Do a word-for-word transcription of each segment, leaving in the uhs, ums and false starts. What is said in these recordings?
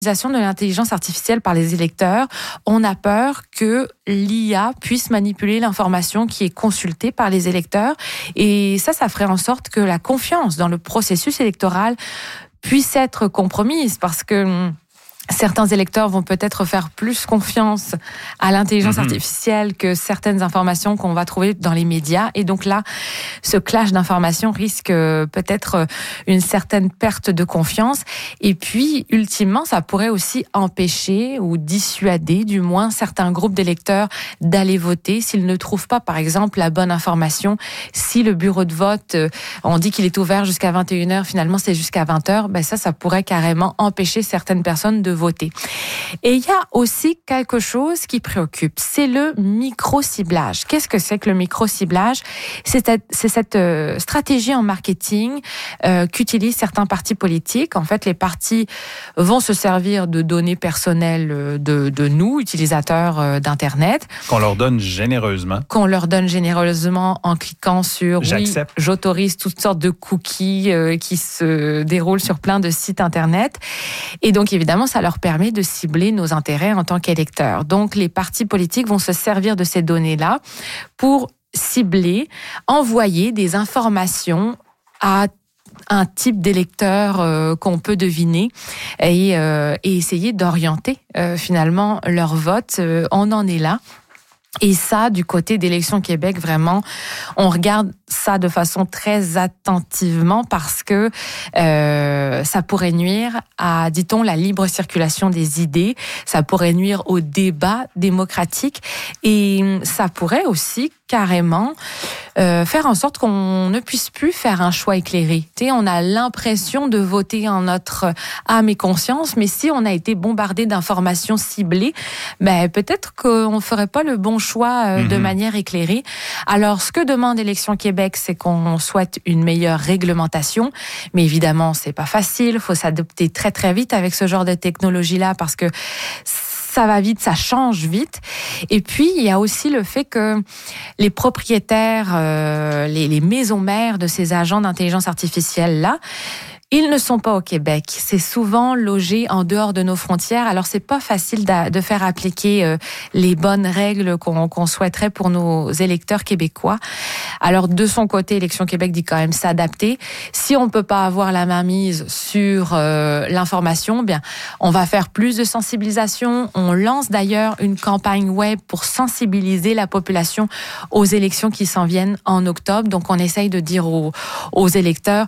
de l'intelligence artificielle par les électeurs, on a peur que l'I A puisse manipuler l'information qui est consultée par les électeurs. Et ça, ça ferait en sorte que la confiance dans le processus électoral puisse être compromise, parce que certains électeurs vont peut-être faire plus confiance à l'intelligence mmh. artificielle que certaines informations qu'on va trouver dans les médias. Et donc là, ce clash d'informations risque peut-être une certaine perte de confiance. Et puis, ultimement, ça pourrait aussi empêcher ou dissuader, du moins, certains groupes d'électeurs d'aller voter s'ils ne trouvent pas, par exemple, la bonne information. Si le bureau de vote, on dit qu'il est ouvert jusqu'à vingt et une heures, finalement c'est jusqu'à vingt heures, ben ça, ça pourrait carrément empêcher certaines personnes de voter. Et il y a aussi quelque chose qui préoccupe, c'est le micro-ciblage. Qu'est-ce que c'est que le micro-ciblage? C'est cette, c'est cette euh, stratégie en marketing euh, qu'utilisent certains partis politiques. En fait, les partis vont se servir de données personnelles de, de nous, utilisateurs euh, d'Internet. Qu'on leur donne généreusement. Qu'on leur donne généreusement en cliquant sur « J'accepte. Oui, j'autorise toutes sortes de cookies euh, qui se déroulent sur plein de sites Internet. » Et donc, évidemment, ça leur permet de cibler nos intérêts en tant qu'électeurs. Donc, les partis politiques vont se servir de ces données-là pour cibler, envoyer des informations à un type d'électeur euh, qu'on peut deviner et, euh, et essayer d'orienter euh, finalement leur vote. Euh, on en est là. Et ça, du côté d'Élections Québec, vraiment, on regarde ça de façon très attentivement parce que euh, ça pourrait nuire à, dit-on, la libre circulation des idées, ça pourrait nuire au débat démocratique et ça pourrait aussi carrément euh, faire en sorte qu'on ne puisse plus faire un choix éclairé. Tu sais, on a l'impression de voter en notre âme et conscience, mais si on a été bombardé d'informations ciblées, ben peut-être qu'on ferait pas le bon choix euh, mm-hmm. de manière éclairée. Alors, ce que demande Élections Québec, c'est qu'on souhaite une meilleure réglementation, mais évidemment, c'est pas facile. Il faut s'adapter très très vite avec ce genre de technologie-là parce que ça va vite, ça change vite. Et puis, il y a aussi le fait que les propriétaires, euh, les, les maisons mères de ces agents d'intelligence artificielle-là, ils ne sont pas au Québec. C'est souvent logé en dehors de nos frontières. Alors, c'est pas facile de, de faire appliquer euh, les bonnes règles qu'on, qu'on souhaiterait pour nos électeurs québécois. Alors, de son côté, Élections Québec dit quand même s'adapter. Si on peut pas avoir la main mise sur euh, l'information, bien, on va faire plus de sensibilisation. On lance d'ailleurs une campagne web pour sensibiliser la population aux élections qui s'en viennent en octobre. Donc, on essaye de dire aux, aux électeurs...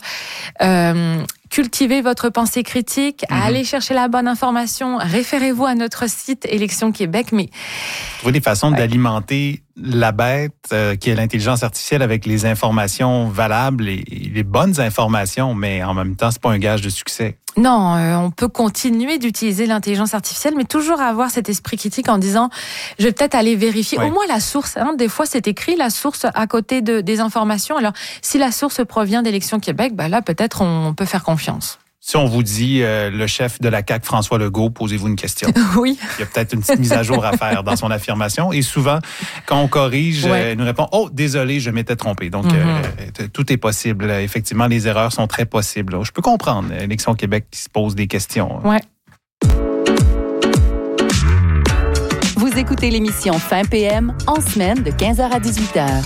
Euh, cultivez votre pensée critique, mmh. allez chercher la bonne information, référez-vous à notre site Élections Québec. Mais trouvez des façons ouais. d'alimenter la bête euh, qui est l'intelligence artificielle avec les informations valables et, et les bonnes informations, mais en même temps, c'est pas un gage de succès. Non, euh, on peut continuer d'utiliser l'intelligence artificielle, mais toujours avoir cet esprit critique en disant, je vais peut-être aller vérifier oui. au moins la source. Hein. Des fois, c'est écrit la source à côté de, des informations. Alors, si la source provient d'Élections Québec, ben là, peut-être on peut faire confiance. Si on vous dit euh, le chef de la C A Q, François Legault, posez-vous une question. Oui. Il y a peut-être une petite mise à jour à faire dans son affirmation. Et souvent, quand on corrige, ouais. euh, il nous répond « Oh, désolé, je m'étais trompé. » Donc, mm-hmm. euh, tout est possible. Effectivement, les erreurs sont très possibles. Je peux comprendre Élections Québec qui se pose des questions. Ouais. Vous écoutez l'émission Fin P M en semaine de quinze heures à dix-huit heures.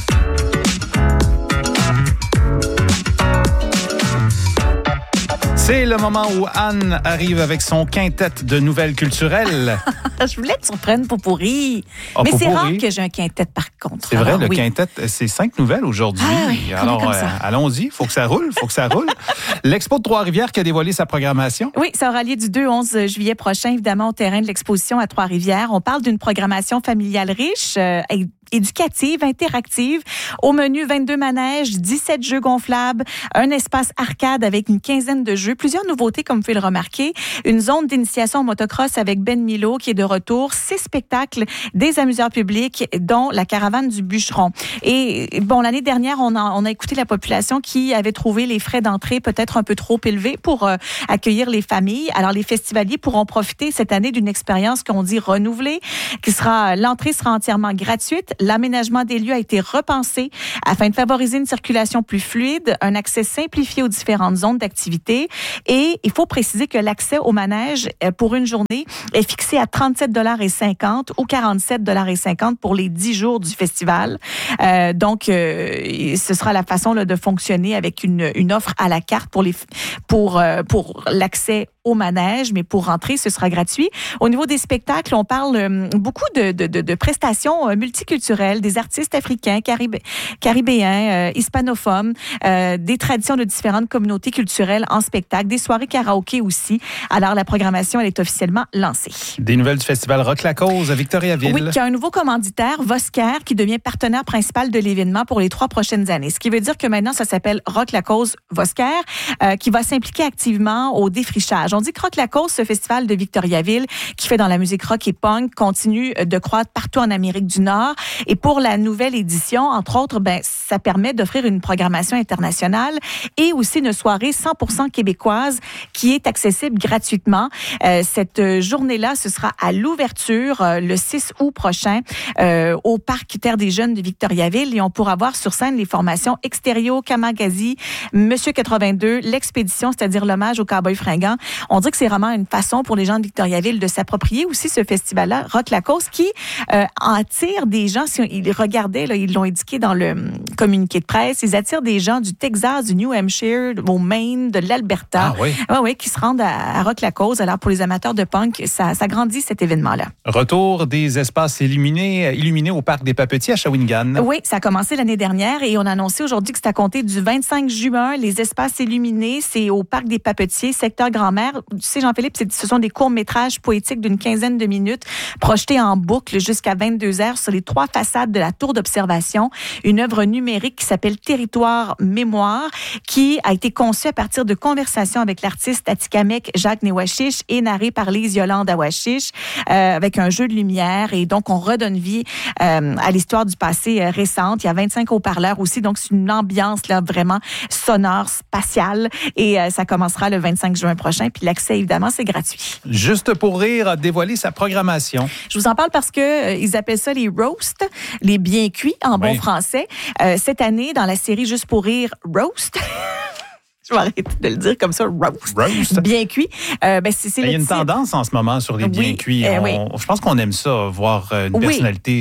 C'est le moment où Anne arrive avec son quintet de nouvelles culturelles. Je voulais te surprendre pour pourri. Ah, mais pour c'est pourri. Rare que j'ai un quintet par contre. C'est vrai, alors, le oui. quintet, c'est cinq nouvelles aujourd'hui. Ah, oui, alors, euh, allons-y, il faut que ça roule, il faut que ça roule. L'Expo de Trois-Rivières qui a dévoilé sa programmation. Oui, ça aura lieu du deux au onze juillet prochain, évidemment, au terrain de l'exposition à Trois-Rivières. On parle d'une programmation familiale riche, euh, éducative, interactive. Au menu, vingt-deux manèges, dix-sept jeux gonflables, un espace arcade avec une quinzaine de jeux, plusieurs nouveautés, comme vous pouvez le remarquer, une zone d'initiation en motocross avec Ben Milo qui est de retour, six spectacles, des amuseurs publics, dont la caravane du bûcheron. Et bon, l'année dernière, on a, on a écouté la population qui avait trouvé les frais d'entrée peut-être un peu trop élevés pour euh, accueillir les familles. Alors, les festivaliers pourront profiter cette année d'une expérience qu'on dit renouvelée, qui sera, l'entrée sera entièrement gratuite. L'aménagement des lieux a été repensé afin de favoriser une circulation plus fluide, un accès simplifié aux différentes zones d'activité. Et il faut préciser que l'accès au manège pour une journée est fixé à trente-sept dollars cinquante ou quarante-sept dollars cinquante pour les dix jours du festival. Euh, donc, euh, ce sera la façon là, de fonctionner avec une, une offre à la carte pour, les, pour, euh, pour l'accès au manège, mais pour rentrer, ce sera gratuit. Au niveau des spectacles, on parle euh, beaucoup de, de, de, de prestations euh, multiculturelles, des artistes africains, caribé, caribéens, euh, hispanophones, euh, des traditions de différentes communautés culturelles en spectacle, des soirées karaoké aussi. Alors, la programmation, elle est officiellement lancée. Des nouvelles du festival Rock la Cause à Victoriaville. Oui, qui a un nouveau commanditaire, Vosquer, qui devient partenaire principal de l'événement pour les trois prochaines années. Ce qui veut dire que maintenant, ça s'appelle Rock la Cause Vosquer, euh, qui va s'impliquer activement au défrichage. On dit que Rock la Cause, ce festival de Victoriaville, qui fait dans la musique rock et punk, continue de croître partout en Amérique du Nord. Et pour la nouvelle édition, entre autres, ben, ça permet d'offrir une programmation internationale et aussi une soirée cent pour cent québécoise qui est accessible gratuitement. Euh, cette journée-là, ce sera à l'ouverture euh, le six août prochain euh, au Parc Terre des Jeunes de Victoriaville et on pourra voir sur scène les formations Extérieur, Kamagazi, Monsieur quatre-vingt-deux, l'Expédition, c'est-à-dire l'hommage aux cowboys fringants. On dit que c'est vraiment une façon pour les gens de Victoriaville de s'approprier aussi ce festival-là, Rock la Cause, qui euh, attire des gens, si ils regardaient, là, ils l'ont indiqué dans le communiqué de presse, ils attirent des gens du Texas, du New Hampshire, au Maine, de l'Alberta, ah, oui. Ouais, ouais, qui se rendent à, à Rock la Cause. Alors pour les amateurs de punk, ça, ça grandit cet événement-là. Retour des espaces illuminés, illuminés au Parc des Papetiers à Shawinigan. Oui, ça a commencé l'année dernière et on a annoncé aujourd'hui que c'est à compter du vingt-cinq juin. Les espaces illuminés, c'est au Parc des Papetiers, secteur Grand-Mère. Tu sais, Jean-Philippe, ce sont des courts-métrages poétiques d'une quinzaine de minutes projetés en boucle jusqu'à vingt-deux heures sur les trois façades de la tour d'observation. Une œuvre numérique qui s'appelle Territoire Mémoire, qui a été conçue à partir de conversations avec l'artiste atikamekw Jacques Néwashish et narrée par Lise Yolande Awashish, euh, avec un jeu de lumière. Et donc, on redonne vie euh, à l'histoire du passé euh, récente. Il y a vingt-cinq haut-parleurs aussi, donc c'est une ambiance là vraiment sonore, spatiale. Et euh, ça commencera le vingt-cinq juin prochain. Puis l'accès, évidemment, c'est gratuit. Juste pour rire a dévoilé sa programmation. Je vous en parle parce que euh, ils appellent ça les roasts, les bien cuits en bon oui. français. Euh, cette année, dans la série Juste pour rire, roast. Je vais arrêter de le dire comme ça, roast. Roast. Bien cuit. Euh, ben, c'est, c'est il y a une titre. tendance en ce moment sur les bien oui, cuits. Euh, on, oui. Je pense qu'on aime ça, voir une oui. personnalité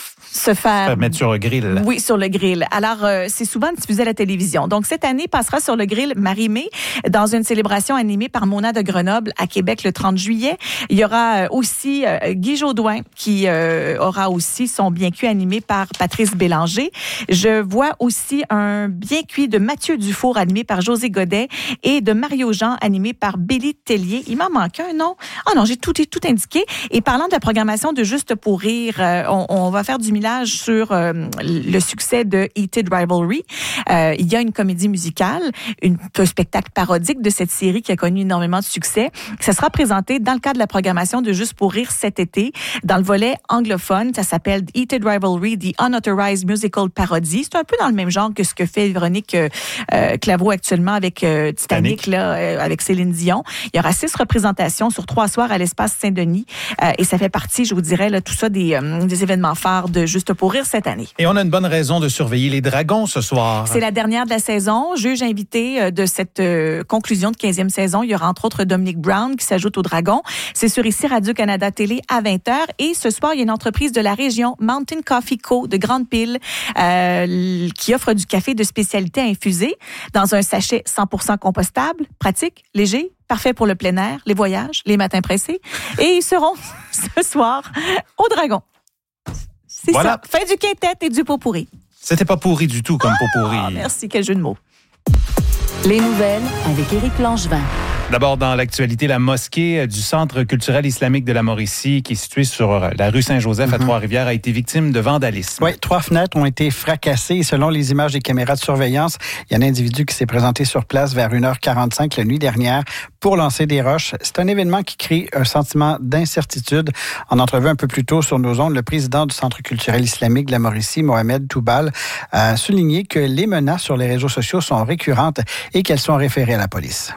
se faire... se mettre sur le grill. Oui, sur le grill. Alors, euh, c'est souvent diffusé à la télévision. Donc, cette année, passera sur le grill Marie-Mé dans une célébration animée par Mona de Grenoble à Québec le trente juillet. Il y aura aussi euh, Guy Jodoin qui euh, aura aussi son bien cuit animé par Patrice Bélanger. Je vois aussi un bien cuit de Mathieu Dufour animé par José Godet et de Mario Jean animé par Billy Tellier. Il m'en manque un, non? Ah non, j'ai tout, tout indiqué. Et parlant de la programmation de Juste pour rire, euh, on, on va faire du millage sur euh, le succès de Heated Rivalry. Euh, il y a une comédie musicale, une, un spectacle parodique de cette série qui a connu énormément de succès. Ça sera présenté dans le cadre de la programmation de Juste pour rire cet été, dans le volet anglophone. Ça s'appelle Heated Rivalry, The Unauthorized Musical Parody. C'est un peu dans le même genre que ce que fait Véronique euh, Clavaux actuellement avec euh, Titanic, Titanic. Là, euh, avec Céline Dion. Il y aura six représentations sur trois soirs à l'Espace Saint-Denis. Euh, et ça fait partie, je vous dirais, là, tout ça des, euh, des événements phares de Juste pour rire cette année. Et on a une bonne raison de surveiller les dragons ce soir. C'est la dernière de la saison. Juge invité de cette euh, conclusion de quinzième saison. Il y aura entre autres Dominique Brown qui s'ajoute aux dragons. C'est sur ici Radio-Canada Télé à vingt heures. Et ce soir, il y a une entreprise de la région, Mountain Coffee Co. de Grande-Pile, euh, qui offre du café de spécialité infusé dans un sachet cent pour cent compostable, pratique, léger, parfait pour le plein air, les voyages, les matins pressés. Et ils seront ce soir au dragon. C'est voilà. ça. Fin du quintet et du pot pourri. C'était pas pourri du tout comme ah, pot pourri. Merci, quel jeu de mots. Les nouvelles avec Éric Langevin. D'abord, dans l'actualité, la mosquée du Centre culturel islamique de la Mauricie, qui est située sur la rue Saint-Joseph mm-hmm. à Trois-Rivières, a été victime de vandalisme. Oui, trois fenêtres ont été fracassées. Et selon les images des caméras de surveillance, il y a un individu qui s'est présenté sur place vers une heure quarante-cinq la nuit dernière pour lancer des roches. C'est un événement qui crée un sentiment d'incertitude. En entrevue un peu plus tôt sur nos ondes, le président du Centre culturel islamique de la Mauricie, Mohamed Toubal, a souligné que les menaces sur les réseaux sociaux sont récurrentes et qu'elles sont référées à la police. On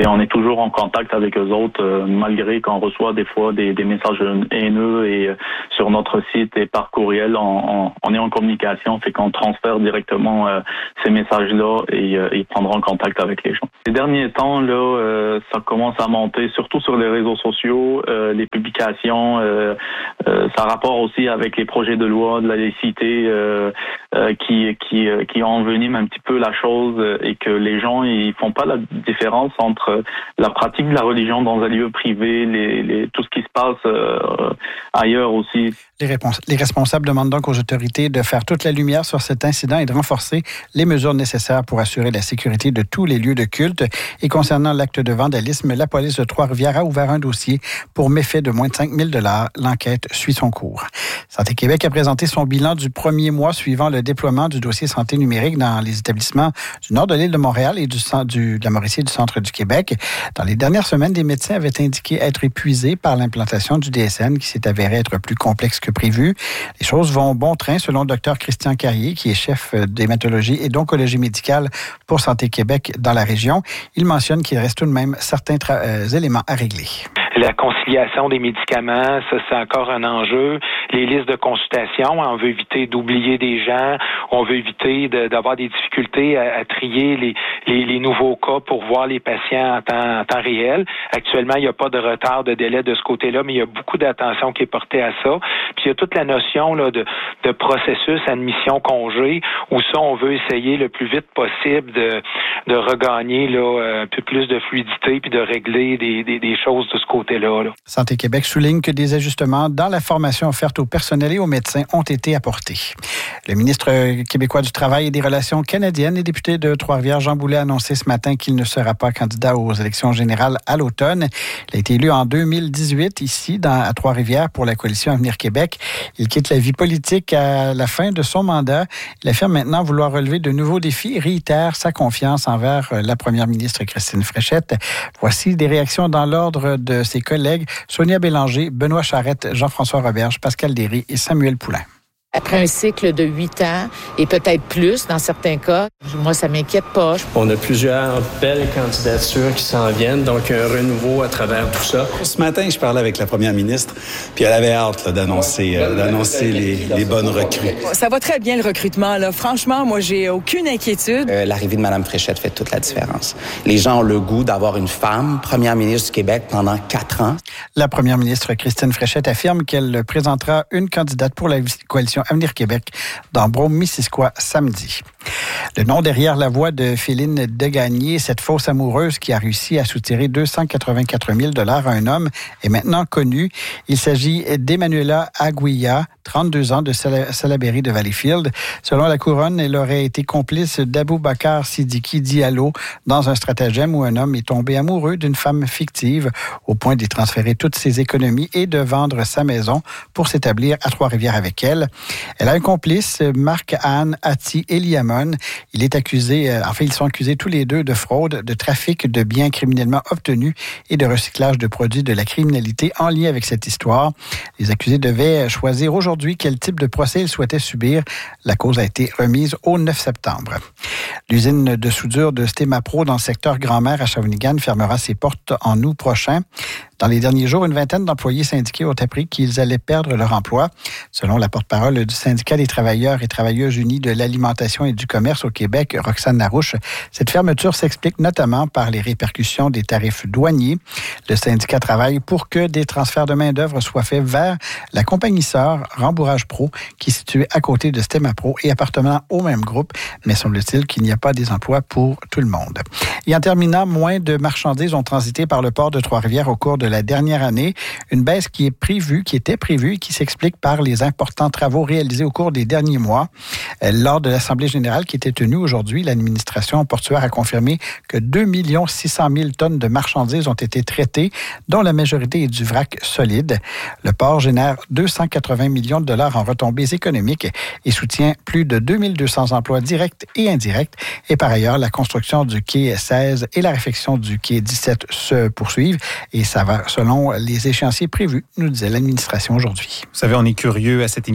on est toujours en contact avec eux autres, euh, malgré qu'on reçoit des fois des, des messages haineux et euh, sur notre site et par courriel, on, on, on est en communication, fait qu'on transfère directement euh, ces messages-là et euh, ils prendront contact avec les gens. Ces derniers temps, là, euh, ça commence à monter, surtout sur les réseaux sociaux, euh, les publications, euh, euh, ça rapport aussi avec les projets de loi de la laïcité euh, euh, qui qui euh, qui enveniment un petit peu la chose et que les gens ils font pas la différence entre la pratique de la religion dans un lieu privé, les, les tout ce qui se passe euh, ailleurs aussi. Les, répons- les responsables demandent donc aux autorités de faire toute la lumière sur cet incident et de renforcer les mesures nécessaires pour assurer la sécurité de tous les lieux de culte. Et concernant l'acte de vandalisme, la police de Trois-Rivières a ouvert un dossier pour méfait de moins de cinq mille dollars. L'enquête suit son cours. Santé Québec a présenté son bilan du premier mois suivant le déploiement du dossier santé numérique dans les établissements du nord de l'île de Montréal et du, du, de la Mauricie et du centre du Québec. Dans les dernières semaines, des médecins avaient indiqué être épuisés par l'implantation du D S N qui s'est avéré être plus complexe que prévu. Les choses vont bon train selon le docteur Christian Carrier, qui est chef d'hématologie et d'oncologie médicale pour Santé Québec dans la région. Il mentionne qu'il reste tout de même certains tra- euh, éléments à régler. La conciliation des médicaments, ça c'est encore un enjeu. Les listes de consultation, on veut éviter d'oublier des gens, on veut éviter de, d'avoir des difficultés à, à trier les, les, les nouveaux cas pour voir les patients en temps, en temps réel. Actuellement, il n'y a pas de retard de délai de ce côté-là, mais il y a beaucoup d'attention qui est portée à ça. Puis il y a toute la notion là, de, de processus admission-congé, où ça, on veut essayer le plus vite possible de, de regagner là, un peu plus de fluidité puis de régler des, des, des choses de ce côté. Là, là. Santé Québec souligne que des ajustements dans la formation offerte au personnel et aux médecins ont été apportés. Le ministre québécois du Travail et des Relations canadiennes et député de Trois-Rivières, Jean Boulet, a annoncé ce matin qu'il ne sera pas candidat aux élections générales à l'automne. Il a été élu en deux mille dix-huit ici dans, à Trois-Rivières pour la coalition Avenir Québec. Il quitte la vie politique à la fin de son mandat. Il affirme maintenant vouloir relever de nouveaux défis et réitère sa confiance envers la première ministre Christine Fréchette. Voici des réactions dans l'ordre de ses collègues Sonia Bélanger, Benoît Charette, Jean-François Roberge, Pascal Derry et Samuel Poulain. Après un cycle de huit ans, et peut-être plus dans certains cas, moi, ça m'inquiète pas. On a plusieurs belles candidatures qui s'en viennent, donc un renouveau à travers tout ça. Ce matin, je parlais avec la première ministre, puis elle avait hâte là, d'annoncer, euh, d'annoncer les, les bonnes recrues. Ça va très bien, le recrutement. Là. Franchement, moi, j'ai aucune inquiétude. Euh, l'arrivée de Mme Fréchette fait toute la différence. Les gens ont le goût d'avoir une femme première ministre du Québec pendant quatre ans. La première ministre Christine Fréchette affirme qu'elle présentera une candidate pour la coalition Avenir Québec dans Brome-Missisquoi samedi. Le nom derrière la voix de Féline Degagné, cette fausse amoureuse qui a réussi à soutirer deux cent quatre-vingt-quatre mille dollars à un homme, est maintenant connu. Il s'agit d'Emmanuela Aguilla, trente-deux ans, de Salaberry de Valleyfield. Selon la couronne, elle aurait été complice d'Aboubacar Sidiki Diallo dans un stratagème où un homme est tombé amoureux d'une femme fictive au point d'y transférer toutes ses économies et de vendre sa maison pour s'établir à Trois-Rivières avec elle. Elle a un complice, Marc-Anne Atti Eliamon. Il est accusé, euh, enfin, ils sont accusés tous les deux de fraude, de trafic de biens criminellement obtenus et de recyclage de produits de la criminalité en lien avec cette histoire. Les accusés devaient choisir aujourd'hui quel type de procès ils souhaitaient subir. La cause a été remise au neuf septembre. L'usine de soudure de Stémapro dans le secteur Grand-Mère à Shawinigan fermera ses portes en août prochain. Dans les derniers jours, une vingtaine d'employés syndiqués ont appris qu'ils allaient perdre leur emploi. Selon la porte-parole du syndicat des travailleurs et travailleuses unis de l'alimentation et du commerce au Québec, Roxane Larouche, cette fermeture s'explique notamment par les répercussions des tarifs douaniers. Le syndicat travaille pour que des transferts de main-d'œuvre soient faits vers la compagnie sœur Rembourrage Pro, qui est située à côté de Stémapro et appartenant au même groupe, mais semble-t-il qu'il n'y a pas des emplois pour tout le monde. Et en terminant, moins de marchandises ont transité par le port de Trois-Rivières au cours de la dernière année, une baisse qui est prévue, qui était prévue et qui s'explique par les importants travaux réalisés au cours des derniers mois. Lors de l'Assemblée générale qui était tenue aujourd'hui, l'administration portuaire a confirmé que deux millions six cent mille tonnes de marchandises ont été traitées, dont la majorité est du vrac solide. Le port génère deux cent quatre-vingts millions de dollars en retombées économiques et soutient plus de deux mille deux cents emplois directs et indirects. Et par ailleurs, la construction du quai seize et la réfection du quai dix-sept se poursuivent et ça va selon les échéanciers prévus, nous disait l'administration aujourd'hui. Vous savez, on est curieux à cette émission.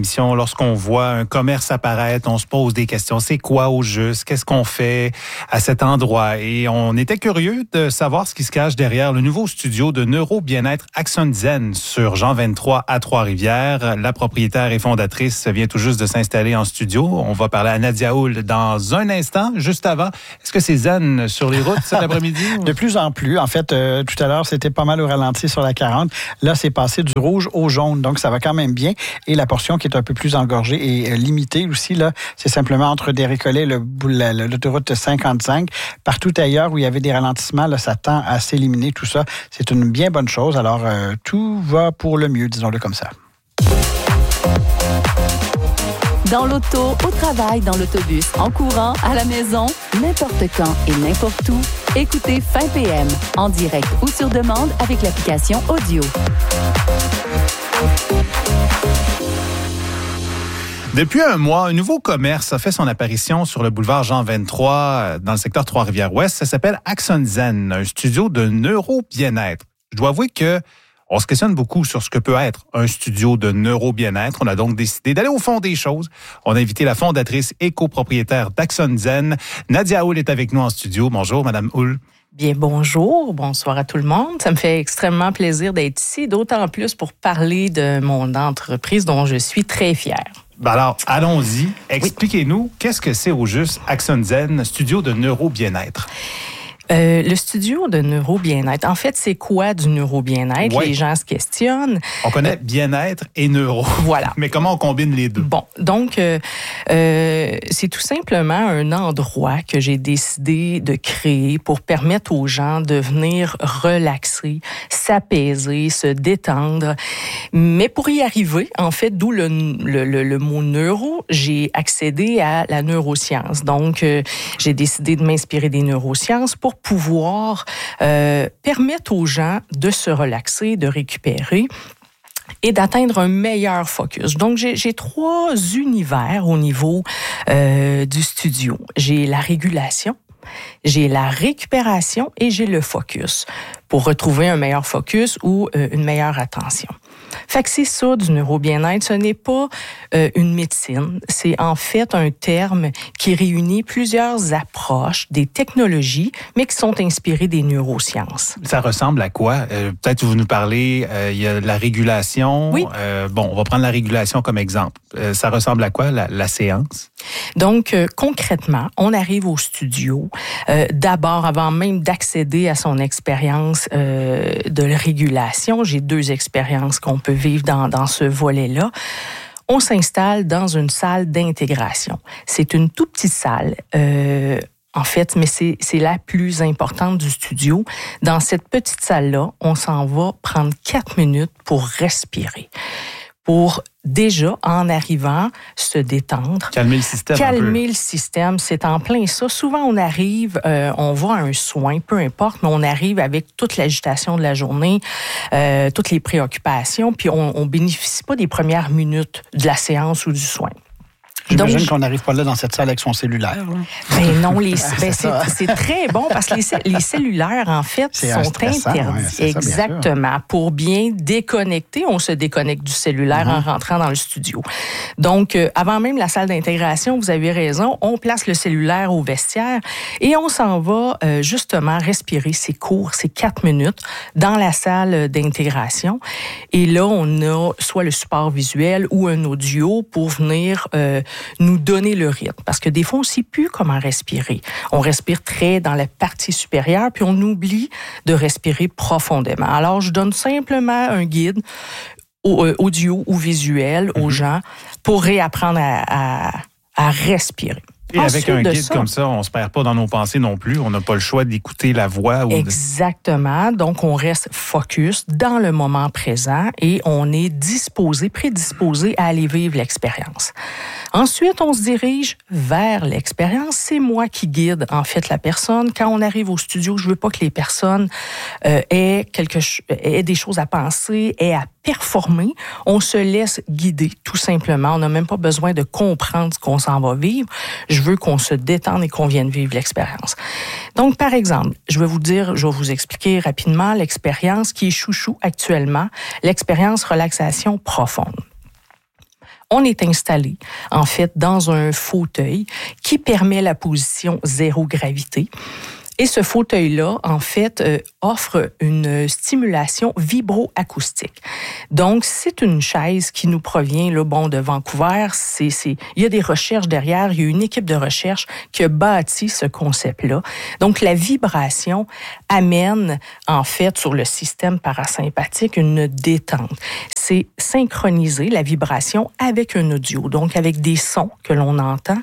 lorsqu'on voit un commerce apparaître, on se pose des questions. C'est quoi au juste? Qu'est-ce qu'on fait à cet endroit? Et on était curieux de savoir ce qui se cache derrière le nouveau studio de neuro-bien-être AxonZen sur Jean vingt-trois à Trois-Rivières. La propriétaire et fondatrice vient tout juste de s'installer en studio. On va parler à Nadia Houle dans un instant. Juste avant, est-ce que c'est zen sur les routes cet après-midi? De plus en plus. En fait, euh, tout à l'heure, c'était pas mal au ralenti sur la quarante. Là, c'est passé du rouge au jaune, donc ça va quand même bien. Et la portion qui est un peu plus engorgée est euh, limitée aussi. Là, c'est simplement entre des Récollets, le, la, l'autoroute cinquante-cinq. Partout ailleurs où il y avait des ralentissements, là, ça tend à s'éliminer tout ça. C'est une bien bonne chose. Alors, euh, tout va pour le mieux, disons-le comme ça. Dans l'auto, au travail, dans l'autobus, en courant, à la maison, n'importe quand et n'importe où, écoutez Fin P M en direct ou sur demande avec l'application Audio. Depuis un mois, un nouveau commerce a fait son apparition sur le boulevard Jean vingt-trois dans le secteur Trois-Rivières-Ouest. Ça s'appelle AxonZen, un studio de neuro-bien-être. Je dois avouer que on se questionne beaucoup sur ce que peut être un studio de neuro-bien-être. On a donc décidé d'aller au fond des choses. On a invité la fondatrice et copropriétaire d'AxonZen. Nadia Houle est avec nous en studio. Bonjour, Madame Houle. Bien, bonjour, bonsoir à tout le monde. Ça me fait extrêmement plaisir d'être ici, d'autant plus pour parler de mon entreprise dont je suis très fière. Ben alors, allons-y. Expliquez-nous, oui. Qu'est-ce que c'est au juste AxonZen, studio de neuro-bien-être? Euh, le studio de neuro-bien-être, en fait, c'est quoi du neuro-bien-être? Ouais. Les gens se questionnent. On connaît bien-être et neuro. Voilà. Mais comment on combine les deux? Bon, donc, euh, euh, c'est tout simplement un endroit que j'ai décidé de créer pour permettre aux gens de venir relaxer, s'apaiser, se détendre. Mais pour y arriver, en fait, d'où le, le, le, le mot neuro, j'ai accédé à la neuroscience. Donc, euh, j'ai décidé de m'inspirer des neurosciences pour pouvoir euh, permettre aux gens de se relaxer, de récupérer et d'atteindre un meilleur focus. Donc, j'ai, j'ai trois univers au niveau euh, du studio. J'ai la régulation, j'ai la récupération et j'ai le focus pour retrouver un meilleur focus ou euh, une meilleure attention. Fait que c'est ça du neuro-bien-être. Ce n'est pas euh, une médecine. C'est en fait un terme qui réunit plusieurs approches, des technologies, mais qui sont inspirées des neurosciences. Ça ressemble à quoi? Euh, peut-être que vous nous parlez, euh, il y a la régulation. Oui. Euh, bon, on va prendre la régulation comme exemple. Euh, ça ressemble à quoi, la, la séance? Donc, euh, concrètement, on arrive au studio. Euh, d'abord, avant même d'accéder à son expérience euh, de régulation, j'ai deux expériences qu'on peut vivre dans, dans ce volet-là. On s'installe dans une salle d'intégration. C'est une toute petite salle, euh, en fait, mais c'est, c'est la plus importante du studio. Dans cette petite salle-là, on s'en va prendre quatre minutes pour respirer. Pour déjà, en arrivant, se détendre. Calmer le système Calmer un peu. le système, c'est en plein ça. Souvent, on arrive, euh, on va à un soin, peu importe, mais on arrive avec toute l'agitation de la journée, euh, toutes les préoccupations, puis on ne bénéficie pas des premières minutes de la séance ou du soin. J'imagine Donc, qu'on n'arrive pas là dans cette salle avec son cellulaire. Ben non, les, ben c'est, c'est, c'est très bon parce que les, les cellulaires, en fait, c'est sont stressant, interdits. ouais, c'est ça, exactement. Pour bien déconnecter, on se déconnecte du cellulaire mm-hmm. en rentrant dans le studio. Donc, euh, avant même la salle d'intégration, vous avez raison, on place le cellulaire au vestiaire et on s'en va euh, justement respirer ces courts, ces quatre minutes dans la salle d'intégration. Et là, on a soit le support visuel ou un audio pour venir euh, nous donner le rythme. Parce que des fois, on ne sait plus comment respirer. On respire très dans la partie supérieure, puis on oublie de respirer profondément. Alors, je donne simplement un guide audio ou visuel aux gens pour réapprendre à, à, à respirer. Et Ensuite, avec un guide ça, comme ça, on ne se perd pas dans nos pensées non plus. On n'a pas le choix d'écouter la voix. Ou de... Exactement. Donc, on reste focus dans le moment présent et on est disposé, prédisposé à aller vivre l'expérience. Ensuite, on se dirige vers l'expérience. C'est moi qui guide, en fait, la personne. Quand on arrive au studio, je veux pas que les personnes euh, aient, quelque ch- aient des choses à penser, aient à performer. On se laisse guider, tout simplement. On n'a même pas besoin de comprendre ce qu'on s'en va vivre. Je veux qu'on se détende et qu'on vienne vivre l'expérience. Donc, par exemple, je vais vous dire, je vais vous expliquer rapidement l'expérience qui est chouchou actuellement, l'expérience relaxation profonde. On est installé, en fait, dans un fauteuil qui permet la position zéro gravité. Et ce fauteuil-là, en fait, euh, offre une stimulation vibro-acoustique. Donc, c'est une chaise qui nous provient, là, bon, de Vancouver. C'est, c'est, il y a des recherches derrière. Il y a une équipe de recherche qui a bâti ce concept-là. Donc, la vibration amène, en fait, sur le système parasympathique, une détente. C'est synchroniser la vibration avec un audio, donc avec des sons que l'on entend.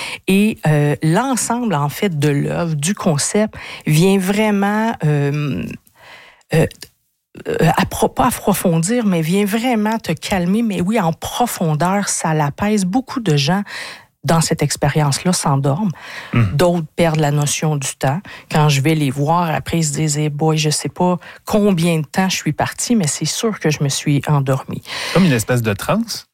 Et euh, l'ensemble, en fait, de l'œuvre, du concept, vient vraiment, euh, euh, euh, appro- pas approfondir, mais vient vraiment te calmer. Mais oui, en profondeur, ça l'apaise. Beaucoup de gens dans cette expérience-là s'endorment. Mmh. D'autres perdent la notion du temps. Quand je vais les voir, après, ils se disent hey, « boy, je sais pas combien de temps je suis partie, mais c'est sûr que je me suis endormie. » Comme une espèce de transe?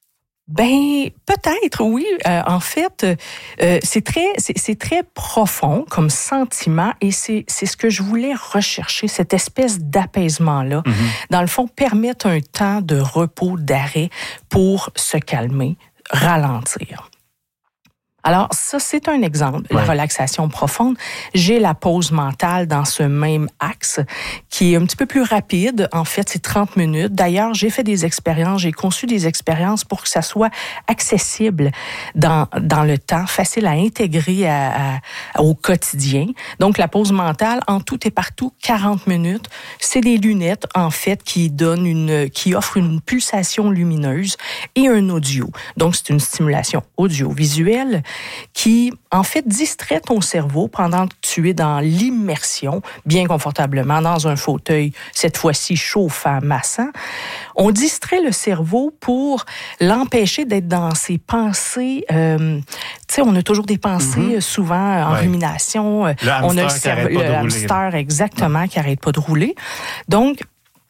Ben peut-être oui. Euh, en fait, euh, c'est très c'est, c'est très profond comme sentiment et c'est c'est ce que je voulais rechercher, cette espèce d'apaisement là. Mm-hmm. Dans le fond, permettre un temps de repos, d'arrêt pour se calmer, ralentir. Alors, ça, c'est un exemple, ouais. La relaxation profonde. J'ai la pause mentale dans ce même axe qui est un petit peu plus rapide. En fait, c'est trente minutes. D'ailleurs, j'ai fait des expériences, j'ai conçu des expériences pour que ça soit accessible dans, dans le temps, facile à intégrer à, à, au quotidien. Donc, la pause mentale, en tout et partout, quarante minutes. C'est des lunettes, en fait, qui donnent une, qui offrent une pulsation lumineuse et un audio. Donc, c'est une stimulation audiovisuelle qui, en fait, distrait ton cerveau pendant que tu es dans l'immersion, bien confortablement, dans un fauteuil, cette fois-ci chauffant, massant. On distrait le cerveau pour l'empêcher d'être dans ses pensées. Euh, tu sais, on a toujours des pensées, mm-hmm. souvent en ouais. rumination. Le on a le cerveau, le rouler, hamster, exactement, ouais. qui n'arrête pas de rouler. Donc,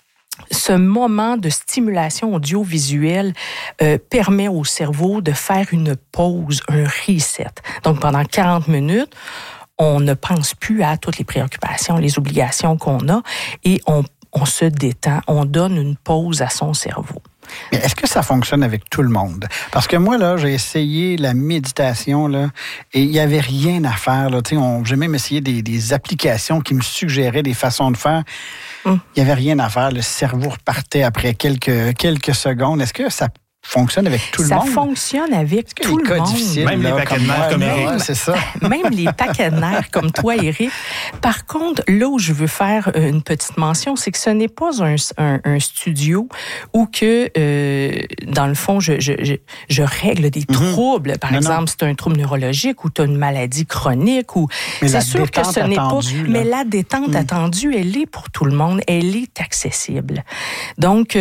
ce moment de stimulation audiovisuelle euh, permet au cerveau de faire une pause, un reset. Donc, pendant quarante minutes, on ne pense plus à toutes les préoccupations, les obligations qu'on a et on, on se détend, on donne une pause à son cerveau. Mais est-ce que ça fonctionne avec tout le monde? Parce que moi, là, j'ai essayé la méditation, là, et il n'y avait rien à faire, là. Tu sais, on, j'ai même essayé des, des applications qui me suggéraient des façons de faire. Il hum. n'y avait rien à faire. Le cerveau repartait après quelques, quelques secondes. Est-ce que ça fonctionne avec tout le ça monde? Ça fonctionne avec tout le monde. Même là, les paquets de nerfs comme, comme Éric. Ouais, c'est ça. Même les paquets de nerfs comme toi, Éric. Par contre, là où je veux faire une petite mention, c'est que ce n'est pas un, un, un studio où que, euh, dans le fond, je, je, je, je règle des mm-hmm. troubles. Par non, exemple, non. c'est un trouble neurologique ou tu as une maladie chronique. Ou mais c'est sûr que ce n'est attendue, pas... Là. Mais la détente mm. attendue, elle est pour tout le monde. Elle est accessible. Donc...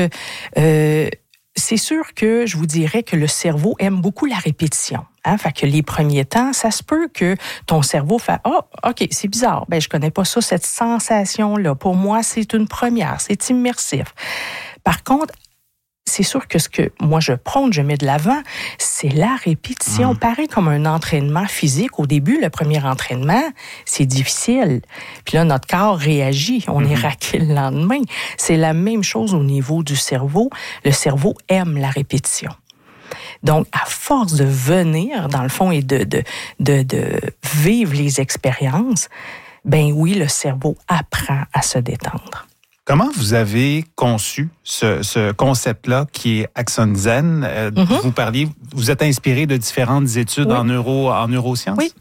Euh, c'est sûr que je vous dirais que le cerveau aime beaucoup la répétition. Hein? Fait que les premiers temps, ça se peut que ton cerveau fait « Oh, OK, c'est bizarre. Ben, je connais pas ça, cette sensation-là. Pour moi, c'est une première. C'est immersif. » Par contre, c'est sûr que ce que moi je prône, je mets de l'avant, c'est la répétition. Mmh. Pareil comme un entraînement physique. Au début, le premier entraînement, c'est difficile. Puis là, notre corps réagit. On mmh. est raqué le lendemain. C'est la même chose au niveau du cerveau. Le cerveau aime la répétition. Donc, à force de venir, dans le fond, et de, de, de, de vivre les expériences, ben oui, le cerveau apprend à se détendre. Comment vous avez conçu ce, ce concept-là qui est Axon Zen? Euh, mm-hmm. Vous parliez, vous êtes inspiré de différentes études oui. en neuro, en neurosciences? Oui.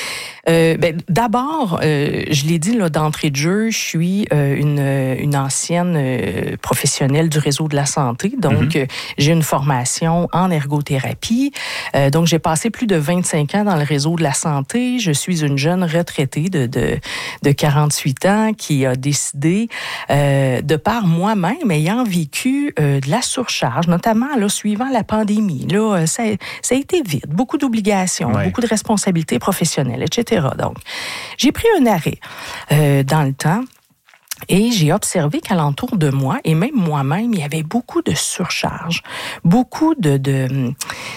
Euh, ben, d'abord, euh, je l'ai dit là, d'entrée de jeu, je suis euh, une, une ancienne euh, professionnelle du réseau de la santé. Donc, mm-hmm. euh, j'ai une formation en ergothérapie. Euh, donc, j'ai passé plus de vingt-cinq ans dans le réseau de la santé. Je suis une jeune retraitée de, de, de quarante-huit ans qui a décidé, euh, de par moi-même, ayant vécu euh, de la surcharge, notamment là, suivant la pandémie. Là, ça, ça a été vite. Beaucoup d'obligations, ouais. beaucoup de responsabilités professionnelles, et cetera. Donc, j'ai pris un arrêt euh, dans le temps et j'ai observé qu'alentour de moi, et même moi-même, il y avait beaucoup de surcharge, beaucoup de... de,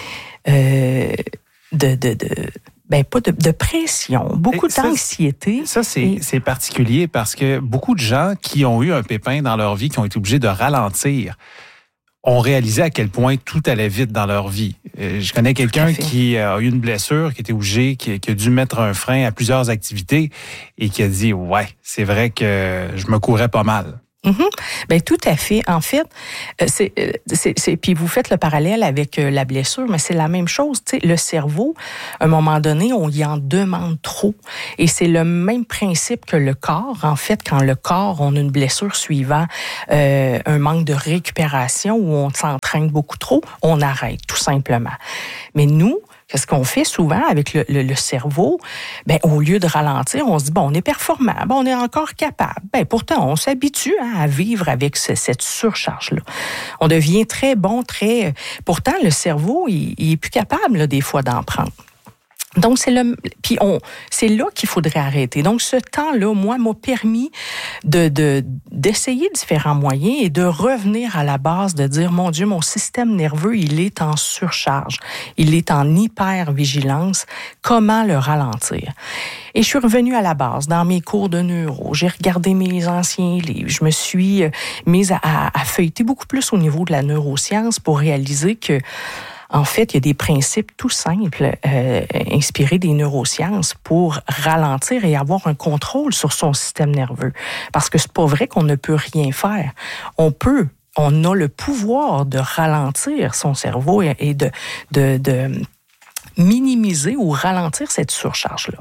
euh, de, de, de Ben, pas de, de pression, beaucoup et d'anxiété. Ça, c'est, et... c'est particulier parce que beaucoup de gens qui ont eu un pépin dans leur vie, qui ont été obligés de ralentir, ont réalisé à quel point tout allait vite dans leur vie. Je connais quelqu'un qui a eu une blessure, qui était obligé, qui, qui a dû mettre un frein à plusieurs activités et qui a dit « Ouais, c'est vrai que je me courais pas mal ». Mm-hmm. Ben tout à fait. En fait, c'est, c'est, c'est puis vous faites le parallèle avec la blessure, mais c'est la même chose. Tu sais, le cerveau, à un moment donné, on y en demande trop, et c'est le même principe que le corps. En fait, quand le corps, on a une blessure suivant euh, un manque de récupération ou on s'entraîne beaucoup trop, on arrête tout simplement. Mais nous, qu'est-ce qu'on fait souvent avec le, le, le cerveau? Ben, au lieu de ralentir, on se dit, bon, on est performant, bon, on est encore capable. Ben, pourtant, on s'habitue hein, à vivre avec ce, cette surcharge-là. On devient très bon, très... Pourtant, le cerveau, il, il est plus capable, là, des fois, d'en prendre. Donc, c'est le, puis on, c'est là qu'il faudrait arrêter. Donc, ce temps-là, moi, m'a permis de, de, d'essayer différents moyens et de revenir à la base, de dire, mon Dieu, mon système nerveux, il est en surcharge. Il est en hyper-vigilance. Comment le ralentir? Et je suis revenue à la base, dans mes cours de neuro. J'ai regardé mes anciens livres. Je me suis mise à, à, à feuilleter beaucoup plus au niveau de la neuroscience pour réaliser que en fait, il y a des principes tout simples euh, inspirés des neurosciences pour ralentir et avoir un contrôle sur son système nerveux. Parce que c'est pas vrai qu'on ne peut rien faire. On peut, on a le pouvoir de ralentir son cerveau et, et de, de, de minimiser ou ralentir cette surcharge-là.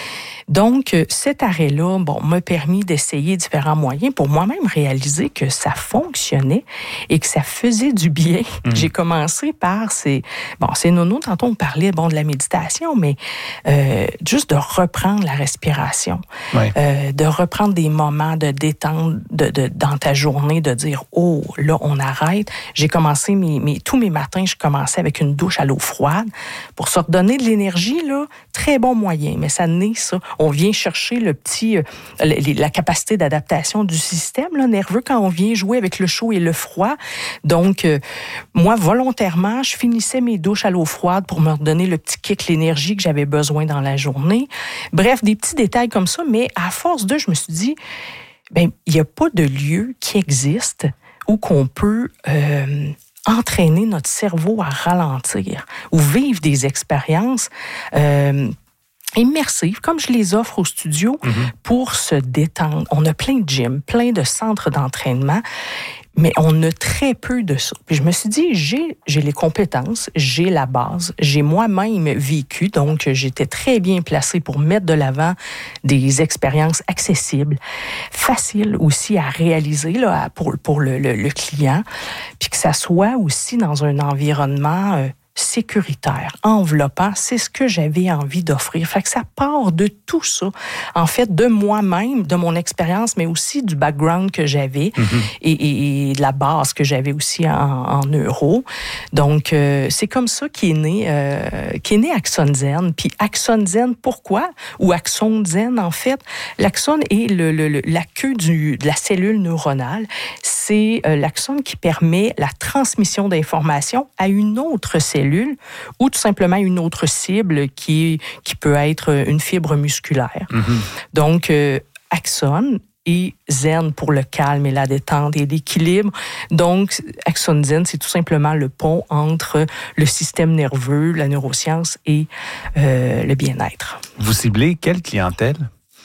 Donc, cet arrêt-là, bon, m'a permis d'essayer différents moyens pour moi-même réaliser que ça fonctionnait et que ça faisait du bien. Mmh. J'ai commencé par ces... Bon, c'est nono, tantôt on parlait, bon, de la méditation, mais euh, juste de reprendre la respiration, ouais. euh, de reprendre des moments de détente de, de, dans ta journée, de dire, oh, là, on arrête. J'ai commencé, mes, mes, tous mes matins, je commençais avec une douche à l'eau froide pour se redonner de l'énergie, là, très bon moyen, mais ça naît ça. On vient chercher le petit, euh, la capacité d'adaptation du système là, nerveux quand on vient jouer avec le chaud et le froid. Donc, euh, moi, volontairement, je finissais mes douches à l'eau froide pour me redonner le petit kick, l'énergie que j'avais besoin dans la journée. Bref, des petits détails comme ça, mais à force de, je me suis dit, ben, il n'y a pas de lieu qui existe où qu'on peut... Euh, entraîner notre cerveau à ralentir ou vivre des expériences euh, immersives, comme je les offre au studio, mm-hmm. pour se détendre. On a plein de gyms, plein de centres d'entraînement, mais on a très peu de ça. Puis je me suis dit, j'ai, j'ai les compétences, j'ai la base, j'ai moi-même vécu, donc j'étais très bien placée pour mettre de l'avant des expériences accessibles, faciles aussi à réaliser là, pour, pour le, le, le client, puis que ça soit aussi dans un environnement... Euh, sécuritaire, enveloppant, c'est ce que j'avais envie d'offrir. Fait que ça part de tout ça, en fait, de moi-même, de mon expérience, mais aussi du background que j'avais mm-hmm. et, et, et de la base que j'avais aussi en, en neuro. Donc, euh, c'est comme ça qu'est né, euh, qu'est né Axon Zen. Puis Axon Zen, pourquoi? Ou Axon Zen, en fait, l'axone est le, le, le, la queue du, de la cellule neuronale. C'est euh, l'axone qui permet la transmission d'informations à une autre cellule ou tout simplement une autre cible qui, qui peut être une fibre musculaire. Mm-hmm. Donc, euh, axone et zen pour le calme et la détente et l'équilibre. Donc, Axon Zen, c'est tout simplement le pont entre le système nerveux, la neuroscience et euh, le bien-être. Vous ciblez quelle clientèle?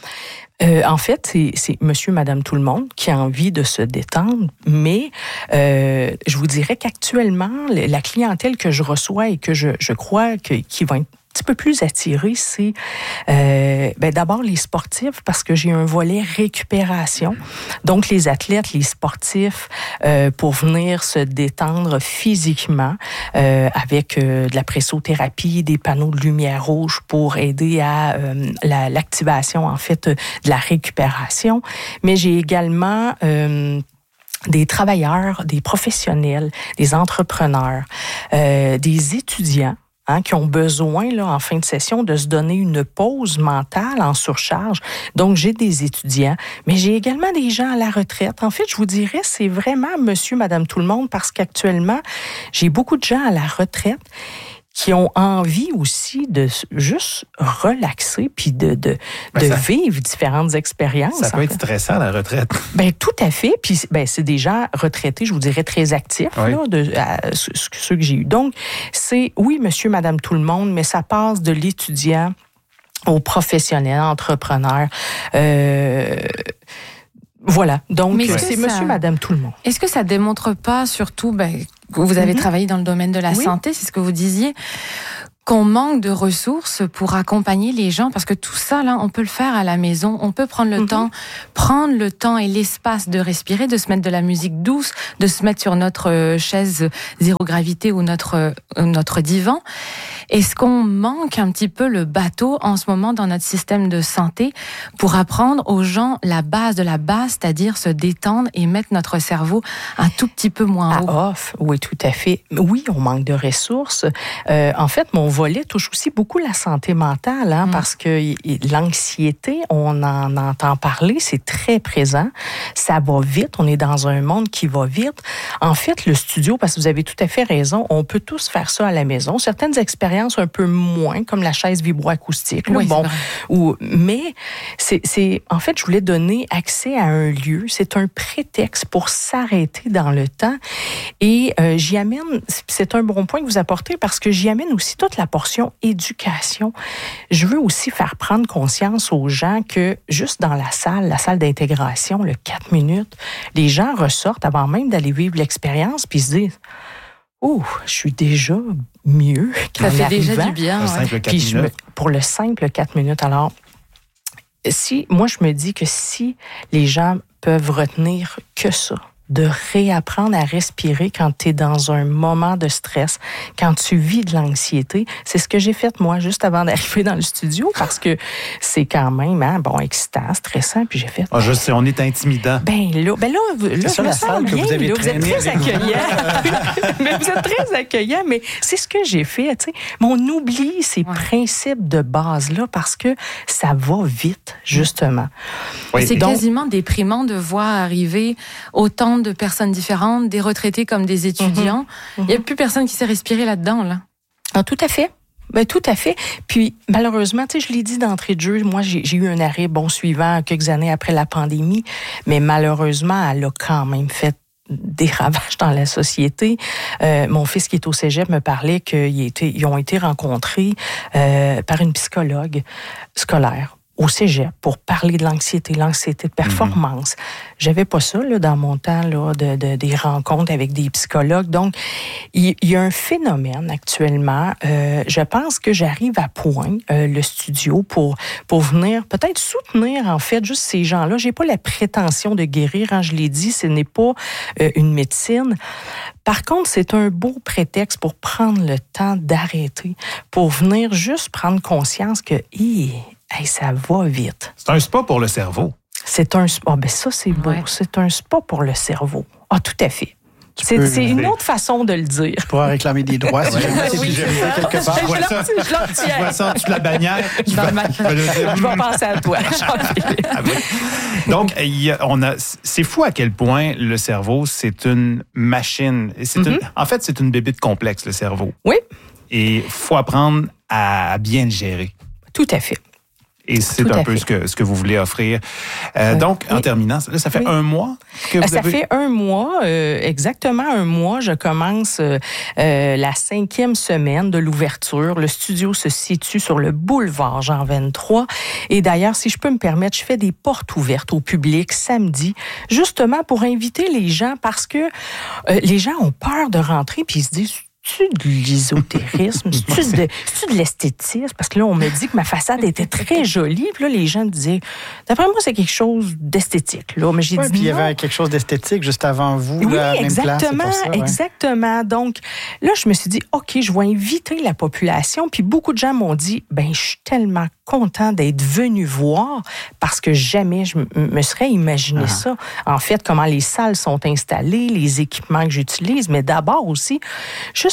Euh, en fait, c'est, c'est monsieur, madame, tout le monde qui a envie de se détendre, mais euh, je vous dirais qu'actuellement, la clientèle que je reçois et que je, je crois que, qui va être un petit peu plus attirée, c'est euh, ben d'abord les sportifs, parce que j'ai un volet récupération. Donc, les athlètes, les sportifs, euh, pour venir se détendre physiquement euh, avec euh, de la pressothérapie, des panneaux de lumière rouge pour aider à euh, la, l'activation, en fait, de la récupération. Mais j'ai également... Euh, des travailleurs, des professionnels, des entrepreneurs, euh, des étudiants, Hein, qui ont besoin, là, en fin de session, de se donner une pause mentale en surcharge. Donc, j'ai des étudiants, mais j'ai également des gens à la retraite. En fait, je vous dirais, c'est vraiment monsieur, madame, tout le monde, parce qu'actuellement, j'ai beaucoup de gens à la retraite qui ont envie aussi de juste relaxer puis de, de, ben de ça, vivre différentes expériences. Ça peut être stressant, la retraite. Ben tout à fait. Puis ben, c'est des gens retraités, je vous dirais, très actifs, oui. là, de, à, ceux que j'ai eus. Donc, c'est, oui, monsieur, madame, tout le monde, mais ça passe de l'étudiant au professionnel, entrepreneur. Euh, Voilà. Donc, c'est ça... monsieur, madame, tout le monde. Est-ce que ça démontre pas, surtout, ben, que vous avez mm-hmm. travaillé dans le domaine de la oui. santé, c'est ce que vous disiez, qu'on manque de ressources pour accompagner les gens, parce que tout ça, là, on peut le faire à la maison, on peut prendre le mm-hmm. temps, prendre le temps et l'espace de respirer, de se mettre de la musique douce, de se mettre sur notre chaise zéro gravité ou notre, notre divan. Est-ce qu'on manque un petit peu le bateau en ce moment dans notre système de santé pour apprendre aux gens la base de la base, c'est-à-dire se détendre et mettre notre cerveau un tout petit peu moins haut? À off, oui, tout à fait. Oui, on manque de ressources. Euh, en fait, mon volet touche aussi beaucoup la santé mentale, hein, mmh. parce que l'anxiété, on en entend parler, c'est très présent. Ça va vite, on est dans un monde qui va vite. En fait, le studio, parce que vous avez tout à fait raison, on peut tous faire ça à la maison. Certaines expériences un peu moins, comme la chaise vibroacoustique. Oui, bon, ou, mais c'est, c'est, en fait, je voulais donner accès à un lieu. C'est un prétexte pour s'arrêter dans le temps. Et euh, j'y amène, c'est un bon point que vous apportez, parce que j'y amène aussi toute la portion éducation. Je veux aussi faire prendre conscience aux gens que juste dans la salle, la salle d'intégration, le quatre minutes, les gens ressortent avant même d'aller vivre l'expérience, puis se disent « Oh, je suis déjà mieux qu'en Ça fait arrivant. déjà du bien. Un simple ouais. quatre minutes. Me, pour le simple quatre minutes, alors, si, moi, je me dis que si les gens peuvent retenir que ça, de réapprendre à respirer quand tu es dans un moment de stress, quand tu vis de l'anxiété. C'est ce que j'ai fait, moi, juste avant d'arriver dans le studio, parce que c'est quand même, hein, bon, excitant, stressant, puis j'ai fait... Ah, je sais, on est intimidant. Ben là, ben là, là c'est ça, je me la sens salle bien, que vous avez là, vous êtes très accueillant. mais vous êtes très accueillant, mais c'est ce que j'ai fait, tu sais. Mais on oublie ces ouais. principes de base-là, parce que ça va vite, justement. Oui. C'est donc quasiment déprimant de voir arriver autant de personnes différentes, des retraités comme des étudiants. Mm-hmm. Il n'y a plus personne qui sait respirer là-dedans, là. Ah, tout à fait. Ben, tout à fait. Puis, malheureusement, tu sais, je l'ai dit d'entrée de jeu, moi, j'ai, j'ai eu un arrêt, bon, suivant quelques années après la pandémie, mais malheureusement, elle a quand même fait des ravages dans la société. Euh, mon fils qui est au cégep me parlait qu'ils étaient, ils ont été rencontrés euh, par une psychologue scolaire au cégep pour parler de l'anxiété, l'anxiété de performance. Mm-hmm. J'avais pas ça là, dans mon temps là, de, de, des rencontres avec des psychologues. Donc, il, il y a un phénomène actuellement. Euh, je pense que j'arrive à point, euh, le studio, pour, pour venir peut-être soutenir, en fait, juste ces gens-là. J'ai pas la prétention de guérir, hein, je l'ai dit, ce n'est pas euh, une médecine. Par contre, c'est un beau prétexte pour prendre le temps d'arrêter, pour venir juste prendre conscience que... Hi, hey, ça va vite. C'est un spa pour le cerveau. C'est un spa. Oh, ben ça, c'est beau. Ouais. C'est un spa pour le cerveau. Ah, tout à fait. C'est, c'est une autre façon de le dire. Je pourrais réclamer des droits si jamais c'est diffusé quelque part. Je vois ça, je vois ça en dessous de la bannière. Je vais, ma... je vais penser à toi. Ah oui. Donc, y a, on a, c'est fou à quel point le cerveau, c'est une machine. C'est mm-hmm. une, en fait, c'est une bébite complexe, le cerveau. Oui. Et il faut apprendre à bien le gérer. Tout à fait. Et c'est Tout un peu ce que, ce que vous voulez offrir. Euh, oui. Donc, en oui. terminant, là, ça fait oui. un mois que vous Ça avez... fait un mois, euh, exactement un mois. Je commence euh, euh, la cinquième semaine de l'ouverture. Le studio se situe sur le boulevard Jean vingt-trois. Et d'ailleurs, si je peux me permettre, je fais des portes ouvertes au public samedi, justement pour inviter les gens, parce que euh, les gens ont peur de rentrer puis ils se disent... C'est-tu de l'ésotérisme? C'est-tu de, c'est-tu de l'esthétisme? Parce que là, on me dit que ma façade était très jolie. Puis là, les gens disaient, d'après moi, c'est quelque chose d'esthétique. Là. Mais j'ai ouais, dit puis il y avait quelque chose d'esthétique juste avant vous. Oui, là, à la exactement, même place, c'est pour ça, ouais. exactement. Donc, là, je me suis dit, OK, je vais inviter la population. Puis beaucoup de gens m'ont dit, ben, je suis tellement content d'être venu voir parce que jamais je me serais imaginé ah. ça. En fait, comment les salles sont installées, les équipements que j'utilise, mais d'abord aussi, juste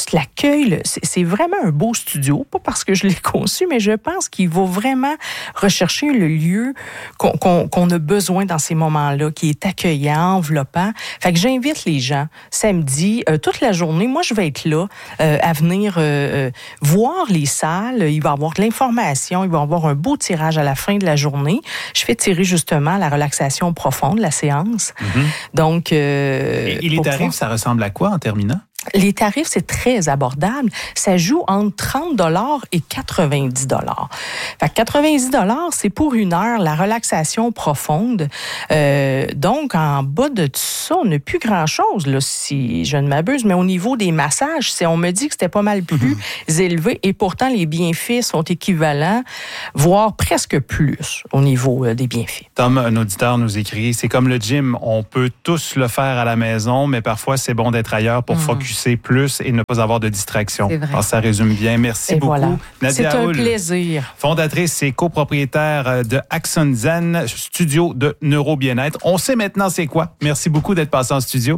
juste l'accueil, c'est, c'est vraiment un beau studio, pas parce que je l'ai conçu, mais je pense qu'il va vraiment rechercher le lieu qu'on, qu'on, qu'on a besoin dans ces moments-là, qui est accueillant, enveloppant. Fait que j'invite les gens samedi, euh, toute la journée. Moi, je vais être là euh, à venir euh, voir les salles. Il va y avoir de l'information, il va y avoir un beau tirage à la fin de la journée. Je fais tirer justement la relaxation profonde, la séance. Mm-hmm. Donc, euh, et, et les tarifs, pouvoir... ça ressemble à quoi en terminant? Les tarifs, c'est très abordable. Ça joue entre trente dollars et quatre-vingt-dix dollars. Fait que quatre-vingt-dix dollars, c'est pour une heure, la relaxation profonde. Euh, donc, en bas de tout ça, on n'a plus grand-chose, là, si je ne m'abuse. Mais au niveau des massages, c'est, on me dit que c'était pas mal plus mm-hmm. élevé. Et pourtant, les bienfaits sont équivalents, voire presque plus au niveau euh, des bienfaits. Tom, un auditeur nous écrit, c'est comme le gym. On peut tous le faire à la maison, mais parfois, c'est bon d'être ailleurs pour mm. focus plus et ne pas avoir de distraction. Alors, ça résume bien. Merci et beaucoup. Voilà. Nadia C'est un Houle, plaisir. Fondatrice et copropriétaire de Axon Zen, studio de neuro-bien-être. On sait maintenant c'est quoi. Merci beaucoup d'être passé en studio.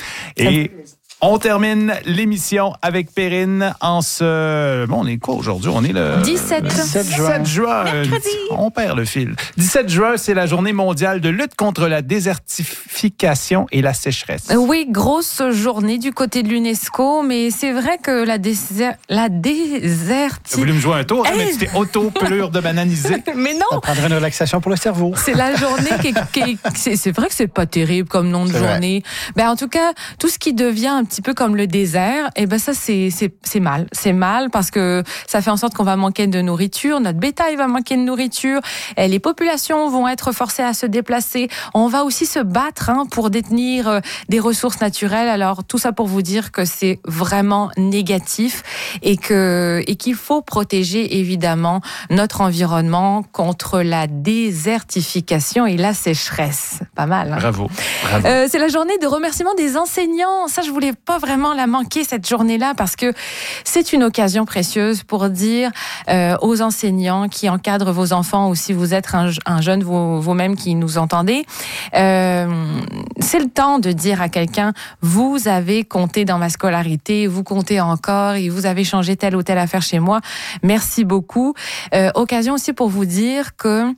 Et on termine l'émission avec Perrine en ce... Bon, on est quoi aujourd'hui? On est le... dix-sept. dix-sept juin. dix-sept juin. Mercredi. On perd le fil. dix-sept juin, c'est la journée mondiale de lutte contre la désertification et la sécheresse. Oui, grosse journée du côté de l'UNESCO, mais c'est vrai que la, déser... la désertification... Tu as voulu me jouer un tour, hein, mais tu t'es auto-pelure de bananiser. Mais non! Ça prendrait une relaxation pour le cerveau. C'est la journée qui est... Qui est... C'est, c'est vrai que c'est pas terrible comme nom de c'est journée. Ben, en tout cas, tout ce qui devient un petit peu comme le désert, et ben ça c'est c'est c'est mal, c'est mal parce que ça fait en sorte qu'on va manquer de nourriture, notre bétail va manquer de nourriture, et les populations vont être forcées à se déplacer. On va aussi se battre hein, pour détenir euh, des ressources naturelles. Alors tout ça pour vous dire que c'est vraiment négatif et que et qu'il faut protéger évidemment notre environnement contre la désertification et la sécheresse. Pas mal. Hein? Bravo. Bravo. Euh, c'est la journée de remerciement des enseignants. Ça je voulais pas vraiment la manquer cette journée-là parce que c'est une occasion précieuse pour dire euh, aux enseignants qui encadrent vos enfants ou si vous êtes un, un jeune vous, vous-même qui nous entendez, euh, c'est le temps de dire à quelqu'un vous avez compté dans ma scolarité, vous comptez encore et vous avez changé telle ou telle affaire chez moi. Merci beaucoup. Euh, occasion aussi pour vous dire que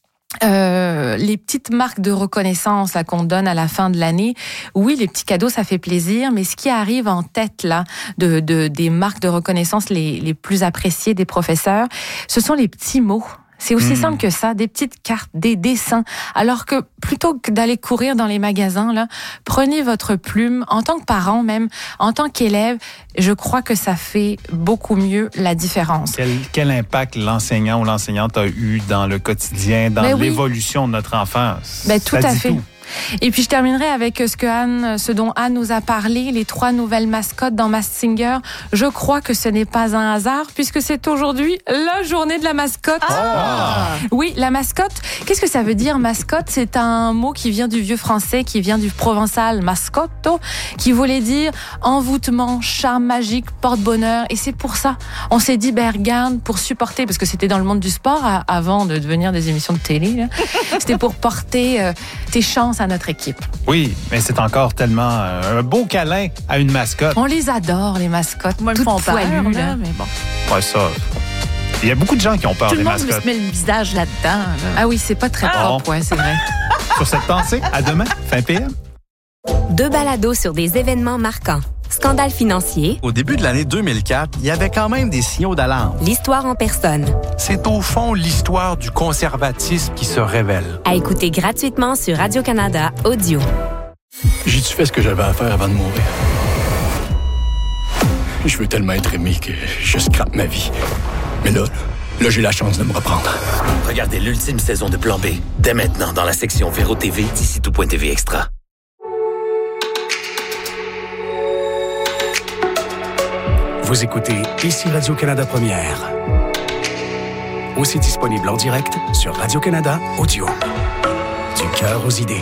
Euh, les petites marques de reconnaissance là, qu'on donne à la fin de l'année, oui, les petits cadeaux, ça fait plaisir, mais ce qui arrive en tête là de, de des marques de reconnaissance les, les plus appréciées des professeurs, ce sont les petits mots. C'est aussi mmh. simple que ça, des petites cartes, des dessins. Alors que plutôt que d'aller courir dans les magasins, là, prenez votre plume. En tant que parent même, en tant qu'élève, je crois que ça fait beaucoup mieux la différence. Quel, quel impact l'enseignant ou l'enseignante a eu dans le quotidien, dans ben l'évolution oui. de notre enfant? Ben, tout ça à dit fait. Tout. Et puis je terminerai avec ce que Anne, ce dont Anne nous a parlé, les trois nouvelles mascottes dans Masked Singer. Je crois que ce n'est pas un hasard puisque c'est aujourd'hui la journée de la mascotte. Ah. Oui, la mascotte. Qu'est-ce que ça veut dire mascotte? C'est un mot qui vient du vieux français, qui vient du provençal mascotto, qui voulait dire envoûtement, charme magique, porte-bonheur. Et c'est pour ça, on s'est dit, ben regarde, pour supporter, parce que c'était dans le monde du sport à, avant de devenir des émissions de télé, là. C'était pour porter euh, tes chances à notre équipe. Oui, mais c'est encore tellement euh, un beau câlin à une mascotte. On les adore, les mascottes. Moi, ils me font peur, poilues, là, mais bon. Ouais, ça... Il y a beaucoup de gens qui ont peur Tout des mascottes. Tout le monde se met le visage là-dedans. Là. Ah oui, c'est pas très ah. propre, ouais, c'est vrai. Sur cette pensée, à demain, fin P M. Deux balados sur des événements marquants. Scandale financier. Au début de l'année deux mille quatre, il y avait quand même des signaux d'alarme. L'histoire en personne. C'est au fond l'histoire du conservatisme qui se révèle. À écouter gratuitement sur Radio-Canada Audio. J'ai-tu fait ce que j'avais à faire avant de mourir? Je veux tellement être aimé que je scrape ma vie. Mais là, là, j'ai la chance de me reprendre. Regardez l'ultime saison de Plan B, dès maintenant dans la section Véro T V d'ici tout point T V Extra. Vous écoutez ici Radio-Canada Première. Aussi disponible en direct sur Radio-Canada Audio. Du cœur aux idées.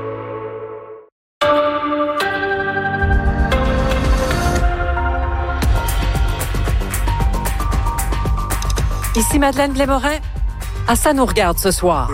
Ici Madeleine Blais-Morin. Ah, ça nous regarde ce soir.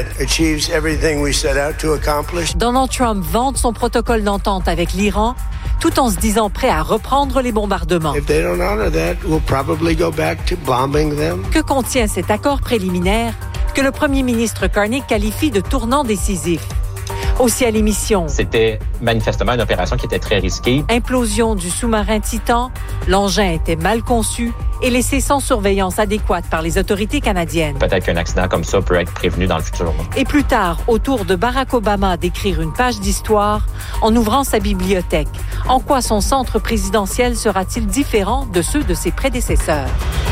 Donald Trump vante son protocole d'entente avec l'Iran. tout en se disant prêt à reprendre les bombardements. If they don't honor that, we'll probably go back to bombing them. Que contient cet accord préliminaire que le premier ministre Carney qualifie de tournant décisif? Aussi à l'émission. C'était manifestement une opération qui était très risquée. Implosion du sous-marin Titan, l'engin était mal conçu et laissé sans surveillance adéquate par les autorités canadiennes. Peut-être qu'un accident comme ça peut être prévenu dans le futur. Et plus tard, au tour de Barack Obama d'écrire une page d'histoire en ouvrant sa bibliothèque. En quoi son centre présidentiel sera-t-il différent de ceux de ses prédécesseurs?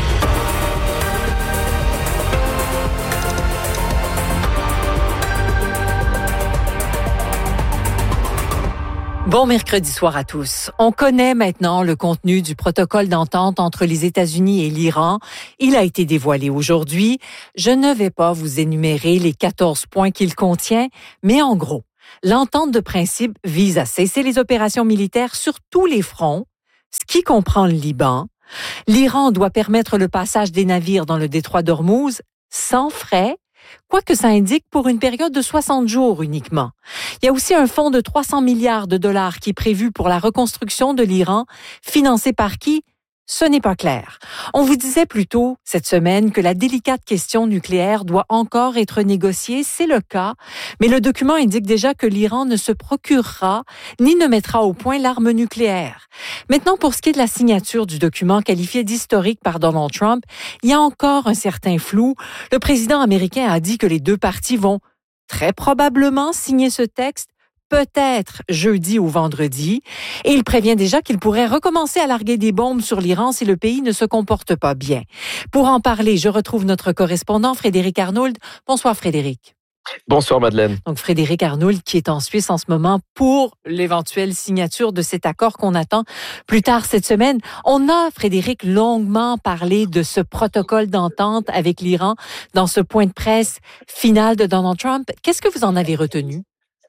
Bon mercredi soir à tous. On connaît maintenant le contenu du protocole d'entente entre les États-Unis et l'Iran. Il a été dévoilé aujourd'hui. Je ne vais pas vous énumérer les quatorze points qu'il contient, mais en gros, l'entente de principe vise à cesser les opérations militaires sur tous les fronts, ce qui comprend le Liban. L'Iran doit permettre le passage des navires dans le détroit d'Ormuz sans frais, quoique ça indique pour une période de soixante jours uniquement. Il y a aussi un fonds de trois cents milliards de dollars qui est prévu pour la reconstruction de l'Iran, financé par qui? Ce n'est pas clair. On vous disait plus tôt cette semaine que la délicate question nucléaire doit encore être négociée. C'est le cas, mais le document indique déjà que l'Iran ne se procurera ni ne mettra au point l'arme nucléaire. Maintenant, pour ce qui est de la signature du document qualifié d'historique par Donald Trump, il y a encore un certain flou. Le président américain a dit que les deux parties vont très probablement signer ce texte, peut-être jeudi ou vendredi, et il prévient déjà qu'il pourrait recommencer à larguer des bombes sur l'Iran si le pays ne se comporte pas bien. Pour en parler, je retrouve notre correspondant Frédéric Arnould. Bonsoir Frédéric. Bonsoir Madeleine. Donc Frédéric Arnould qui est en Suisse en ce moment pour l'éventuelle signature de cet accord qu'on attend plus tard cette semaine. On a, Frédéric, longuement parlé de ce protocole d'entente avec l'Iran dans ce point de presse final de Donald Trump. Qu'est-ce que vous en avez retenu?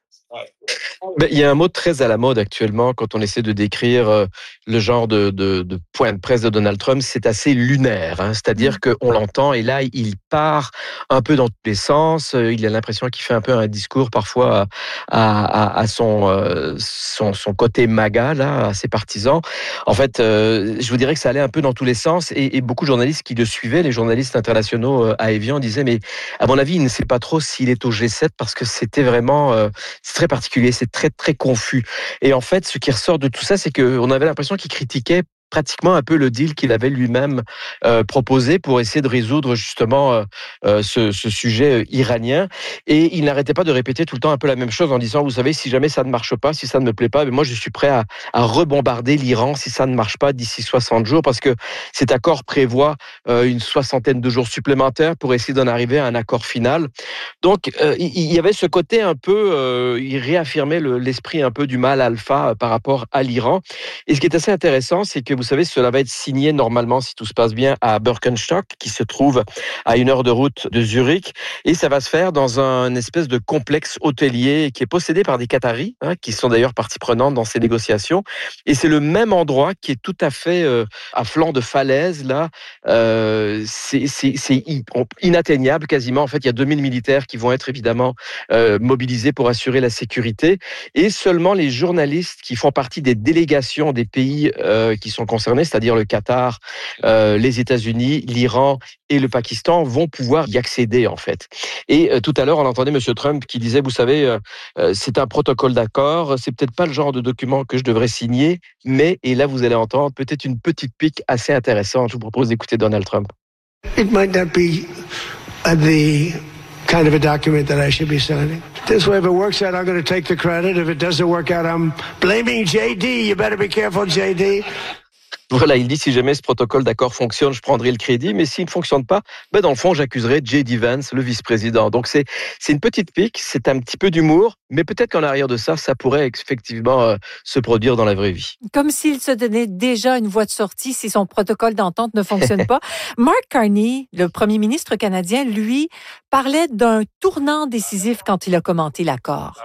Ben, il y a un mot très à la mode actuellement quand on essaie de décrire euh, le genre de, de, de point de presse de Donald Trump, c'est assez lunaire. Hein, c'est-à-dire qu'on l'entend et là, il part un peu dans tous les sens. Euh, il a l'impression qu'il fait un peu un discours parfois à, à, à son, euh, son, son côté MAGA, là, à ses partisans. En fait, euh, je vous dirais que ça allait un peu dans tous les sens et, et beaucoup de journalistes qui le suivaient, les journalistes internationaux euh, à Evian, disaient mais à mon avis, il ne sait pas trop s'il est au G sept parce que c'était vraiment euh, c'est très particulier, c'est très très confus. Et en fait, ce qui ressort de tout ça, c'est qu'on avait l'impression qu'il critiquait pratiquement un peu le deal qu'il avait lui-même euh, proposé pour essayer de résoudre justement euh, euh, ce, ce sujet iranien. Et il n'arrêtait pas de répéter tout le temps un peu la même chose en disant, vous savez, si jamais ça ne marche pas, si ça ne me plaît pas, mais moi je suis prêt à, à rebombarder l'Iran si ça ne marche pas d'ici soixante jours, parce que cet accord prévoit euh, une soixantaine de jours supplémentaires pour essayer d'en arriver à un accord final. Donc euh, il y avait ce côté un peu, euh, il réaffirmait le, l'esprit un peu du mal alpha par rapport à l'Iran. Et ce qui est assez intéressant, c'est que vous savez, cela va être signé normalement, si tout se passe bien, à Birkenstock, qui se trouve à une heure de route de Zurich. Et ça va se faire dans un espèce de complexe hôtelier qui est possédé par des Qataris, hein, qui sont d'ailleurs partie prenante dans ces négociations. Et c'est le même endroit qui est tout à fait euh, à flanc de falaise, là. Euh, c'est, c'est, c'est inatteignable quasiment. En fait, il y a deux mille militaires qui vont être évidemment euh, mobilisés pour assurer la sécurité. Et seulement les journalistes qui font partie des délégations des pays euh, qui sont concernés, c'est-à-dire le Qatar, euh, les États-Unis, l'Iran et le Pakistan, vont pouvoir y accéder en fait. Et euh, tout à l'heure, on entendait M. Trump qui disait, vous savez, euh, euh, c'est un protocole d'accord, c'est peut-être pas le genre de document que je devrais signer, mais, et là vous allez entendre peut-être une petite pique assez intéressante. Je vous propose d'écouter Donald Trump. It might not be uh, the kind of a document that I should be signing. This way, if it works out, I'm going to take the credit. If it doesn't work out, I'm blaming J D. You better be careful, J D. Voilà, il dit si jamais ce protocole d'accord fonctionne, je prendrai le crédit, mais s'il ne fonctionne pas, ben dans le fond, j'accuserai J D Vance, le vice-président. Donc c'est c'est une petite pique, c'est un petit peu d'humour, mais peut-être qu'en arrière de ça, ça pourrait effectivement euh, se produire dans la vraie vie. Comme s'il se donnait déjà une voie de sortie si son protocole d'entente ne fonctionne pas. Mark Carney, le premier ministre canadien, lui, parlait d'un tournant décisif quand il a commenté l'accord.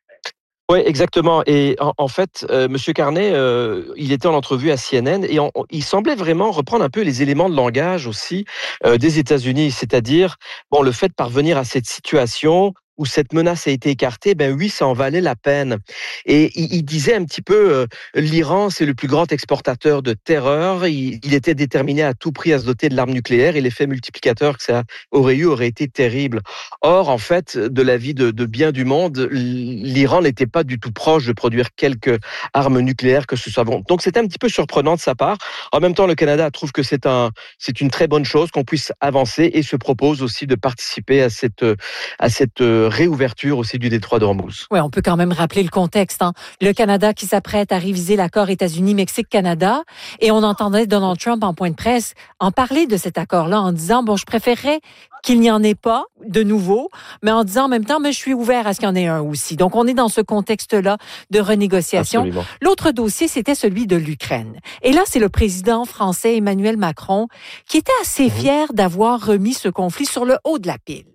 Oui, exactement. Et en, en fait, euh, M. Carney, euh, il était en entrevue à C N N et on, il semblait vraiment reprendre un peu les éléments de langage aussi euh, des États-Unis, c'est-à-dire bon, le fait de parvenir à cette situation où cette menace a été écartée, ben oui, ça en valait la peine. Et il, il disait un petit peu, euh, l'Iran, c'est le plus grand exportateur de terreur. Il, il était déterminé à tout prix à se doter de l'arme nucléaire et l'effet multiplicateur que ça aurait eu aurait été terrible. Or, en fait, de la vie de, de bien du monde, l'Iran n'était pas du tout proche de produire quelques armes nucléaires que ce soit bon. Donc, c'était un petit peu surprenant de sa part. En même temps, le Canada trouve que c'est un, c'est une très bonne chose qu'on puisse avancer et se propose aussi de participer à cette, à cette réouverture aussi du détroit d'Ormuz. Oui, on peut quand même rappeler le contexte. Hein. Le Canada qui s'apprête à réviser l'accord États-Unis-Mexique-Canada et on entendait Donald Trump en point de presse en parler de cet accord-là en disant, bon, je préférerais qu'il n'y en ait pas de nouveau, mais en disant en même temps, mais je suis ouvert à ce qu'il y en ait un aussi. Donc, on est dans ce contexte-là de renégociation. Absolument. L'autre dossier, c'était celui de l'Ukraine. Et là, c'est le président français Emmanuel Macron qui était assez fier d'avoir remis ce conflit sur le haut de la pile.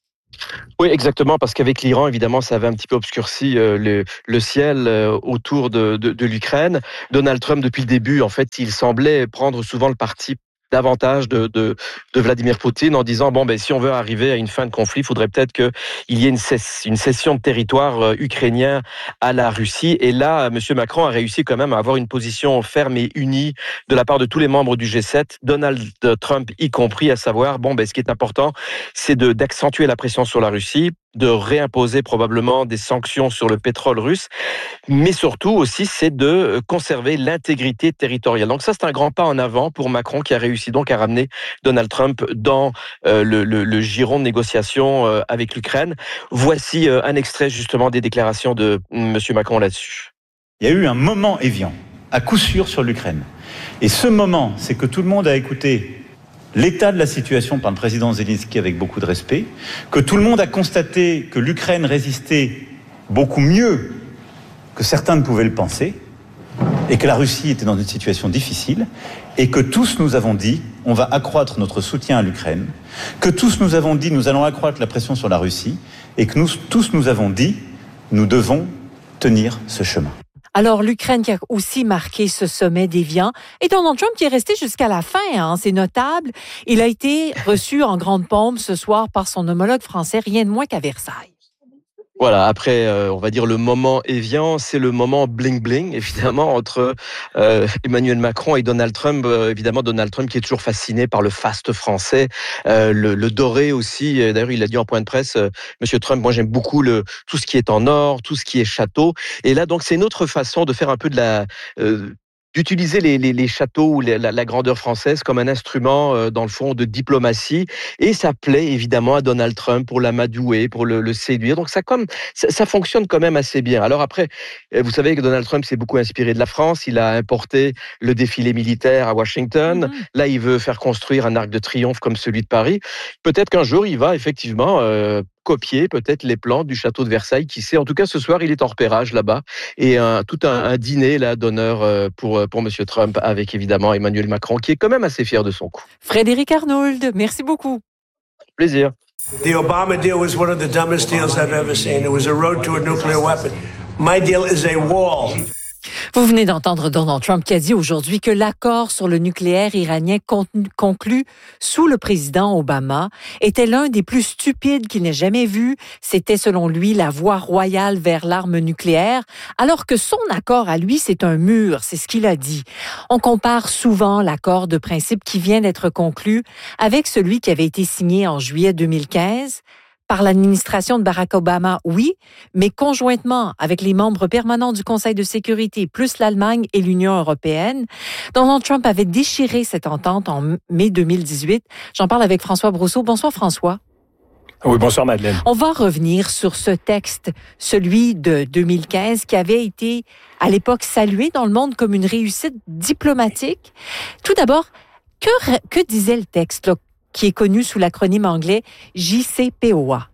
Oui, exactement, parce qu'avec l'Iran, évidemment, ça avait un petit peu obscurci euh, le, le ciel euh, autour de, de, de l'Ukraine. Donald Trump, depuis le début, en fait, il semblait prendre souvent le parti davantage de, de, de Vladimir Poutine en disant, bon, ben, si on veut arriver à une fin de conflit, il faudrait peut-être qu'il y ait une, cess- une cession de territoire euh, ukrainien à la Russie. Et là, M. Macron a réussi quand même à avoir une position ferme et unie de la part de tous les membres du G sept, Donald Trump y compris, à savoir, bon, ben, ce qui est important, c'est de, d'accentuer la pression sur la Russie, de réimposer probablement des sanctions sur le pétrole russe, mais surtout aussi, c'est de conserver l'intégrité territoriale. Donc ça, c'est un grand pas en avant pour Macron qui a réussi donc à ramener Donald Trump dans euh, le, le, le giron de négociation euh, avec l'Ukraine. Voici euh, un extrait justement des déclarations de M. Macron là-dessus. Il y a eu un moment évian, à coup sûr, sur l'Ukraine. Et ce moment, c'est que tout le monde a écouté l'état de la situation par le président Zelensky avec beaucoup de respect, que tout le monde a constaté que l'Ukraine résistait beaucoup mieux que certains ne pouvaient le penser, et que la Russie était dans une situation difficile, et que tous nous avons dit, on va accroître notre soutien à l'Ukraine, que tous nous avons dit, nous allons accroître la pression sur la Russie, et que nous tous nous avons dit, nous devons tenir ce chemin. Alors, l'Ukraine qui a aussi marqué ce sommet d'Évian et Donald Trump qui est resté jusqu'à la fin, hein, c'est notable. Il a été reçu en grande pompe ce soir par son homologue français, rien de moins qu'à Versailles. Voilà, après, euh, on va dire le moment évian, c'est le moment bling-bling, évidemment, entre euh, Emmanuel Macron et Donald Trump. Euh, évidemment, Donald Trump qui est toujours fasciné par le faste français, euh, le, le doré aussi. D'ailleurs, il a dit en point de presse, euh, Monsieur Trump, moi j'aime beaucoup le tout ce qui est en or, tout ce qui est château. Et là, donc, c'est une autre façon de faire un peu de la... Euh, d'utiliser les, les, les châteaux ou les, la, la grandeur française comme un instrument, euh, dans le fond, de diplomatie. Et ça plaît évidemment à Donald Trump pour l'amadouer, pour le, le séduire. Donc ça, comme, ça, ça fonctionne quand même assez bien. Alors après, vous savez que Donald Trump s'est beaucoup inspiré de la France. Il a importé le défilé militaire à Washington. Mmh. Là, il veut faire construire un arc de triomphe comme celui de Paris. Peut-être qu'un jour, il va effectivement... Euh, copier peut-être les plans du château de Versailles, qui sait. En tout cas, ce soir, il est en repérage là-bas et un, tout un, un dîner là d'honneur pour pour Monsieur Trump avec évidemment Emmanuel Macron, qui est quand même assez fier de son coup. Frédéric Arnould, merci beaucoup. Plaisir. The Obama deal was one of the dumbest deals I've ever seen. It was a road to a nuclear weapon. My deal is a wall. Vous venez d'entendre Donald Trump qui a dit aujourd'hui que l'accord sur le nucléaire iranien conclu sous le président Obama était l'un des plus stupides qu'il n'ait jamais vu. C'était, selon lui, la voie royale vers l'arme nucléaire, alors que son accord à lui, c'est un mur, c'est ce qu'il a dit. On compare souvent l'accord de principe qui vient d'être conclu avec celui qui avait été signé en juillet deux mille quinze. Par l'administration de Barack Obama, oui, mais conjointement avec les membres permanents du Conseil de sécurité, plus l'Allemagne et l'Union européenne. Donald Trump avait déchiré cette entente en mai deux mille dix-huit. J'en parle avec François Brousseau. Bonsoir François. Oui, bonsoir Madeleine. On va revenir sur ce texte, celui de deux mille quinze, qui avait été à l'époque salué dans le monde comme une réussite diplomatique. Tout d'abord, que, que disait le texte là, qui est connu sous l'acronyme anglais J C P O A?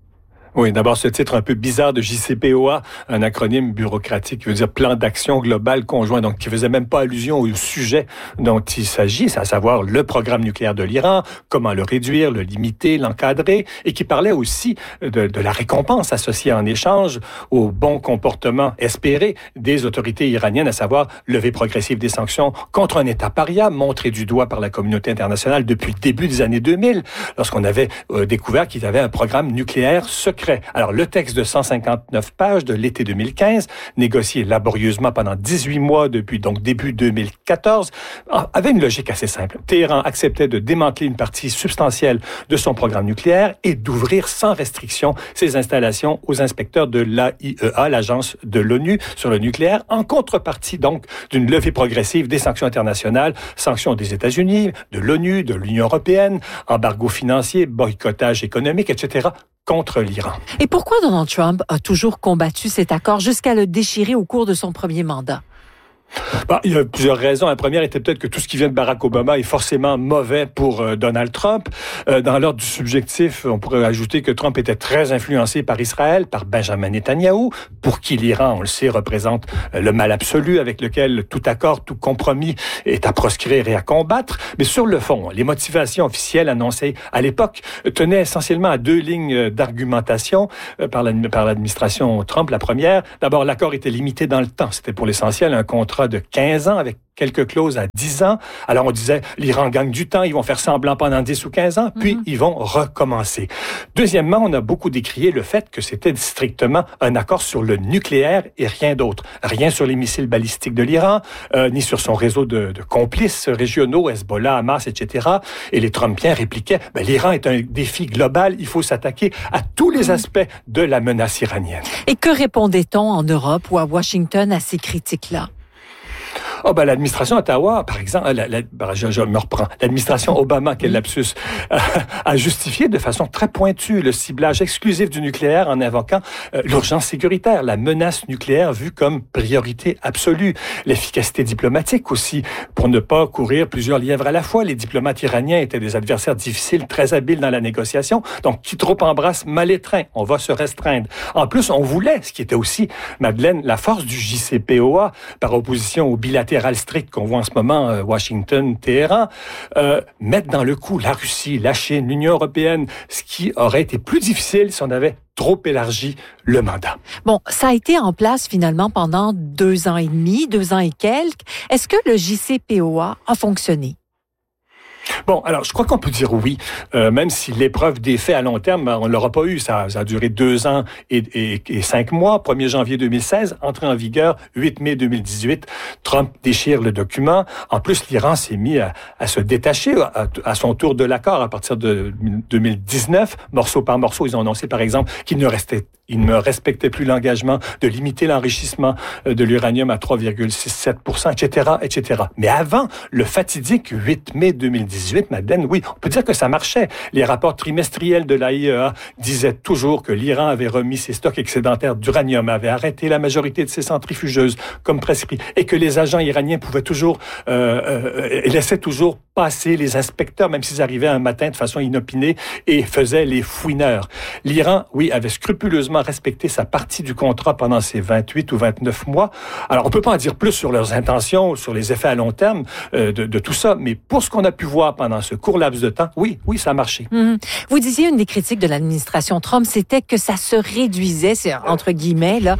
Oui, d'abord, ce titre un peu bizarre de J C P O A, un acronyme bureaucratique qui veut dire Plan d'action global conjoint, donc qui faisait même pas allusion au sujet dont il s'agit, c'est à savoir le programme nucléaire de l'Iran, comment le réduire, le limiter, l'encadrer, et qui parlait aussi de, de la récompense associée en échange au bon comportement espéré des autorités iraniennes, à savoir levée progressive des sanctions contre un État paria, montré du doigt par la communauté internationale depuis le début des années deux mille, lorsqu'on avait euh, découvert qu'il y avait un programme nucléaire secret. secret. Alors, le texte de cent cinquante-neuf pages de l'été deux mille quinze, négocié laborieusement pendant dix-huit mois depuis donc début deux mille quatorze, avait une logique assez simple. Téhéran acceptait de démanteler une partie substantielle de son programme nucléaire et d'ouvrir sans restriction ses installations aux inspecteurs de l'A I E A, l'agence de l'ONU sur le nucléaire, en contrepartie donc d'une levée progressive des sanctions internationales, sanctions des États-Unis, de l'ONU, de l'Union européenne, embargo financier, boycottage économique, et cetera, contre l'Iran. Et pourquoi Donald Trump a toujours combattu cet accord jusqu'à le déchirer au cours de son premier mandat? Bon, il y a plusieurs raisons. La première était peut-être que tout ce qui vient de Barack Obama est forcément mauvais pour euh, Donald Trump. Euh, dans l'ordre du subjectif, on pourrait ajouter que Trump était très influencé par Israël, par Benjamin Netanyahou, pour qui l'Iran, on le sait, représente euh, le mal absolu avec lequel tout accord, tout compromis est à proscrire et à combattre. Mais sur le fond, les motivations officielles annoncées à l'époque tenaient essentiellement à deux lignes d'argumentation euh, par, la, par l'administration Trump. La première, d'abord, l'accord était limité dans le temps. C'était pour l'essentiel un contrat de quinze ans avec quelques clauses à dix ans. Alors on disait, l'Iran gagne du temps, ils vont faire semblant pendant dix ou quinze ans, puis mm-hmm. ils vont recommencer. Deuxièmement, on a beaucoup décrié le fait que c'était strictement un accord sur le nucléaire et rien d'autre. Rien sur les missiles balistiques de l'Iran, euh, ni sur son réseau de, de complices régionaux, Hezbollah, Hamas, et cetera. Et les Trumpiens répliquaient, ben, l'Iran est un défi global, il faut s'attaquer à tous les aspects de la menace iranienne. Et que répondait-on en Europe ou à Washington à ces critiques-là? Oh ben l'administration Ottawa, par exemple, la, la, je, je me reprends, l'administration Obama, quel lapsus, euh, a justifié de façon très pointue le ciblage exclusif du nucléaire en invoquant euh, l'urgence sécuritaire, la menace nucléaire vue comme priorité absolue, l'efficacité diplomatique aussi, pour ne pas courir plusieurs lièvres à la fois. Les diplomates iraniens étaient des adversaires difficiles, très habiles dans la négociation, donc qui trop embrasse mal étreint, on va se restreindre. En plus, on voulait, ce qui était aussi, Madeleine, la force du J C P O A, par opposition au bilatéral strict qu'on voit en ce moment, euh, Washington, Téhéran, euh, mettre dans le coup la Russie, la Chine, l'Union européenne, ce qui aurait été plus difficile si on avait trop élargi le mandat. Bon, ça a été en place finalement pendant deux ans et demi, deux ans et quelques. Est-ce que le J C P O A a fonctionné? Bon, alors, je crois qu'on peut dire oui, euh, même si l'épreuve des faits à long terme, on ne l'aura pas eu. Ça, ça a duré deux ans et, et, et cinq mois. premier janvier deux mille seize, entrée en vigueur huit mai deux mille dix-huit. Trump déchire le document. En plus, l'Iran s'est mis à, à se détacher à, à son tour de l'accord à partir de deux mille dix-neuf. Morceau par morceau, ils ont annoncé, par exemple, qu'il ne restait Il ne respectait plus l'engagement de limiter l'enrichissement de l'uranium à trois virgule soixante-sept pour cent, et cetera, et cetera. Mais avant le fatidique huit mai deux mille dix-huit, Madeleine, oui, on peut dire que ça marchait. Les rapports trimestriels de l'A I E A disaient toujours que l'Iran avait remis ses stocks excédentaires d'uranium, avait arrêté la majorité de ses centrifugeuses comme prescrit, et que les agents iraniens pouvaient toujours, euh, euh, laissaient toujours passer les inspecteurs, même s'ils arrivaient un matin de façon inopinée et faisaient les fouineurs. L'Iran, oui, avait scrupuleusement respecté sa partie du contrat pendant ces vingt-huit ou vingt-neuf mois. Alors, on peut pas en dire plus sur leurs intentions, sur les effets à long terme euh, de, de tout ça, mais pour ce qu'on a pu voir pendant ce court laps de temps, oui, oui, ça a marché. Mmh. Vous disiez, une des critiques de l'administration Trump, c'était que ça se réduisait, c'est entre guillemets, là,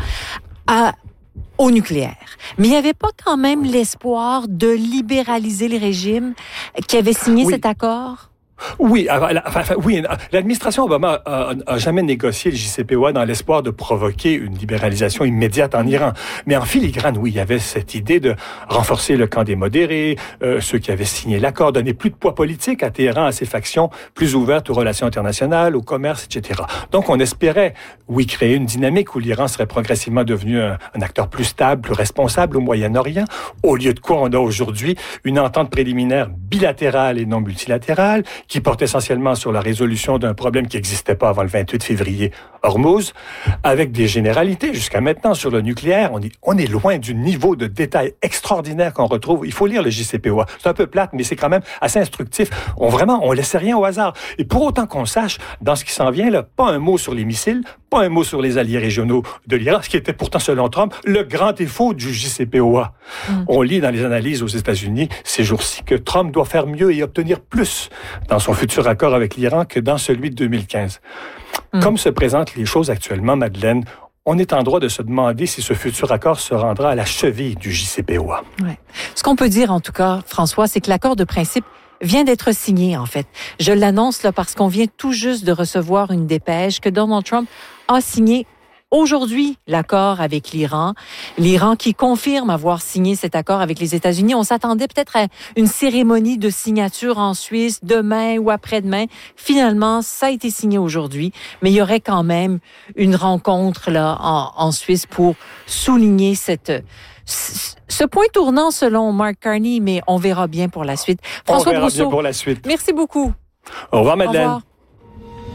à au nucléaire. Mais il n'y avait pas quand même l'espoir de libéraliser les régimes qui avaient signé oui. cet accord? Oui, enfin, oui, l'administration Obama a, a jamais négocié le J C P O A dans l'espoir de provoquer une libéralisation immédiate en Iran. Mais en filigrane, oui, il y avait cette idée de renforcer le camp des modérés, euh, ceux qui avaient signé l'accord, donner plus de poids politique à Téhéran, à ses factions, plus ouvertes aux relations internationales, au commerce, et cetera. Donc, on espérait, oui, créer une dynamique où l'Iran serait progressivement devenu un, un acteur plus stable, plus responsable au Moyen-Orient, au lieu de quoi on a aujourd'hui une entente préliminaire bilatérale et non multilatérale, qui porte essentiellement sur la résolution d'un problème qui n'existait pas avant le vingt-huit février, Hormuz, avec des généralités jusqu'à maintenant sur le nucléaire. On est, on est loin du niveau de détail extraordinaire qu'on retrouve. Il faut lire le J C P O A. C'est un peu plate, mais c'est quand même assez instructif. On vraiment, on laisse rien au hasard. Et pour autant qu'on sache, dans ce qui s'en vient, là, pas un mot sur les missiles, pas un mot sur les alliés régionaux de l'Iran, ce qui était pourtant, selon Trump, le grand défaut du J C P O A. Mm. On lit dans les analyses aux États-Unis ces jours-ci que Trump doit faire mieux et obtenir plus dans son futur accord avec l'Iran que dans celui de deux mille quinze. Mm. Comme se présentent les choses actuellement, Madeleine, on est en droit de se demander si ce futur accord se rendra à la cheville du J C P O A. Ouais. Ce qu'on peut dire, en tout cas, François, c'est que l'accord de principe vient d'être signé, en fait. Je l'annonce là parce qu'on vient tout juste de recevoir une dépêche que Donald Trump a signé aujourd'hui l'accord avec l'Iran. L'Iran qui confirme avoir signé cet accord avec les États-Unis. On s'attendait peut-être à une cérémonie de signature en Suisse demain ou après-demain. Finalement, ça a été signé aujourd'hui, mais il y aurait quand même une rencontre là en, en Suisse pour souligner cette ce point tournant selon Mark Carney, mais on verra bien pour la suite. François on verra Brousseau, bien pour la suite. Merci beaucoup. Au revoir, Madeleine. Au revoir.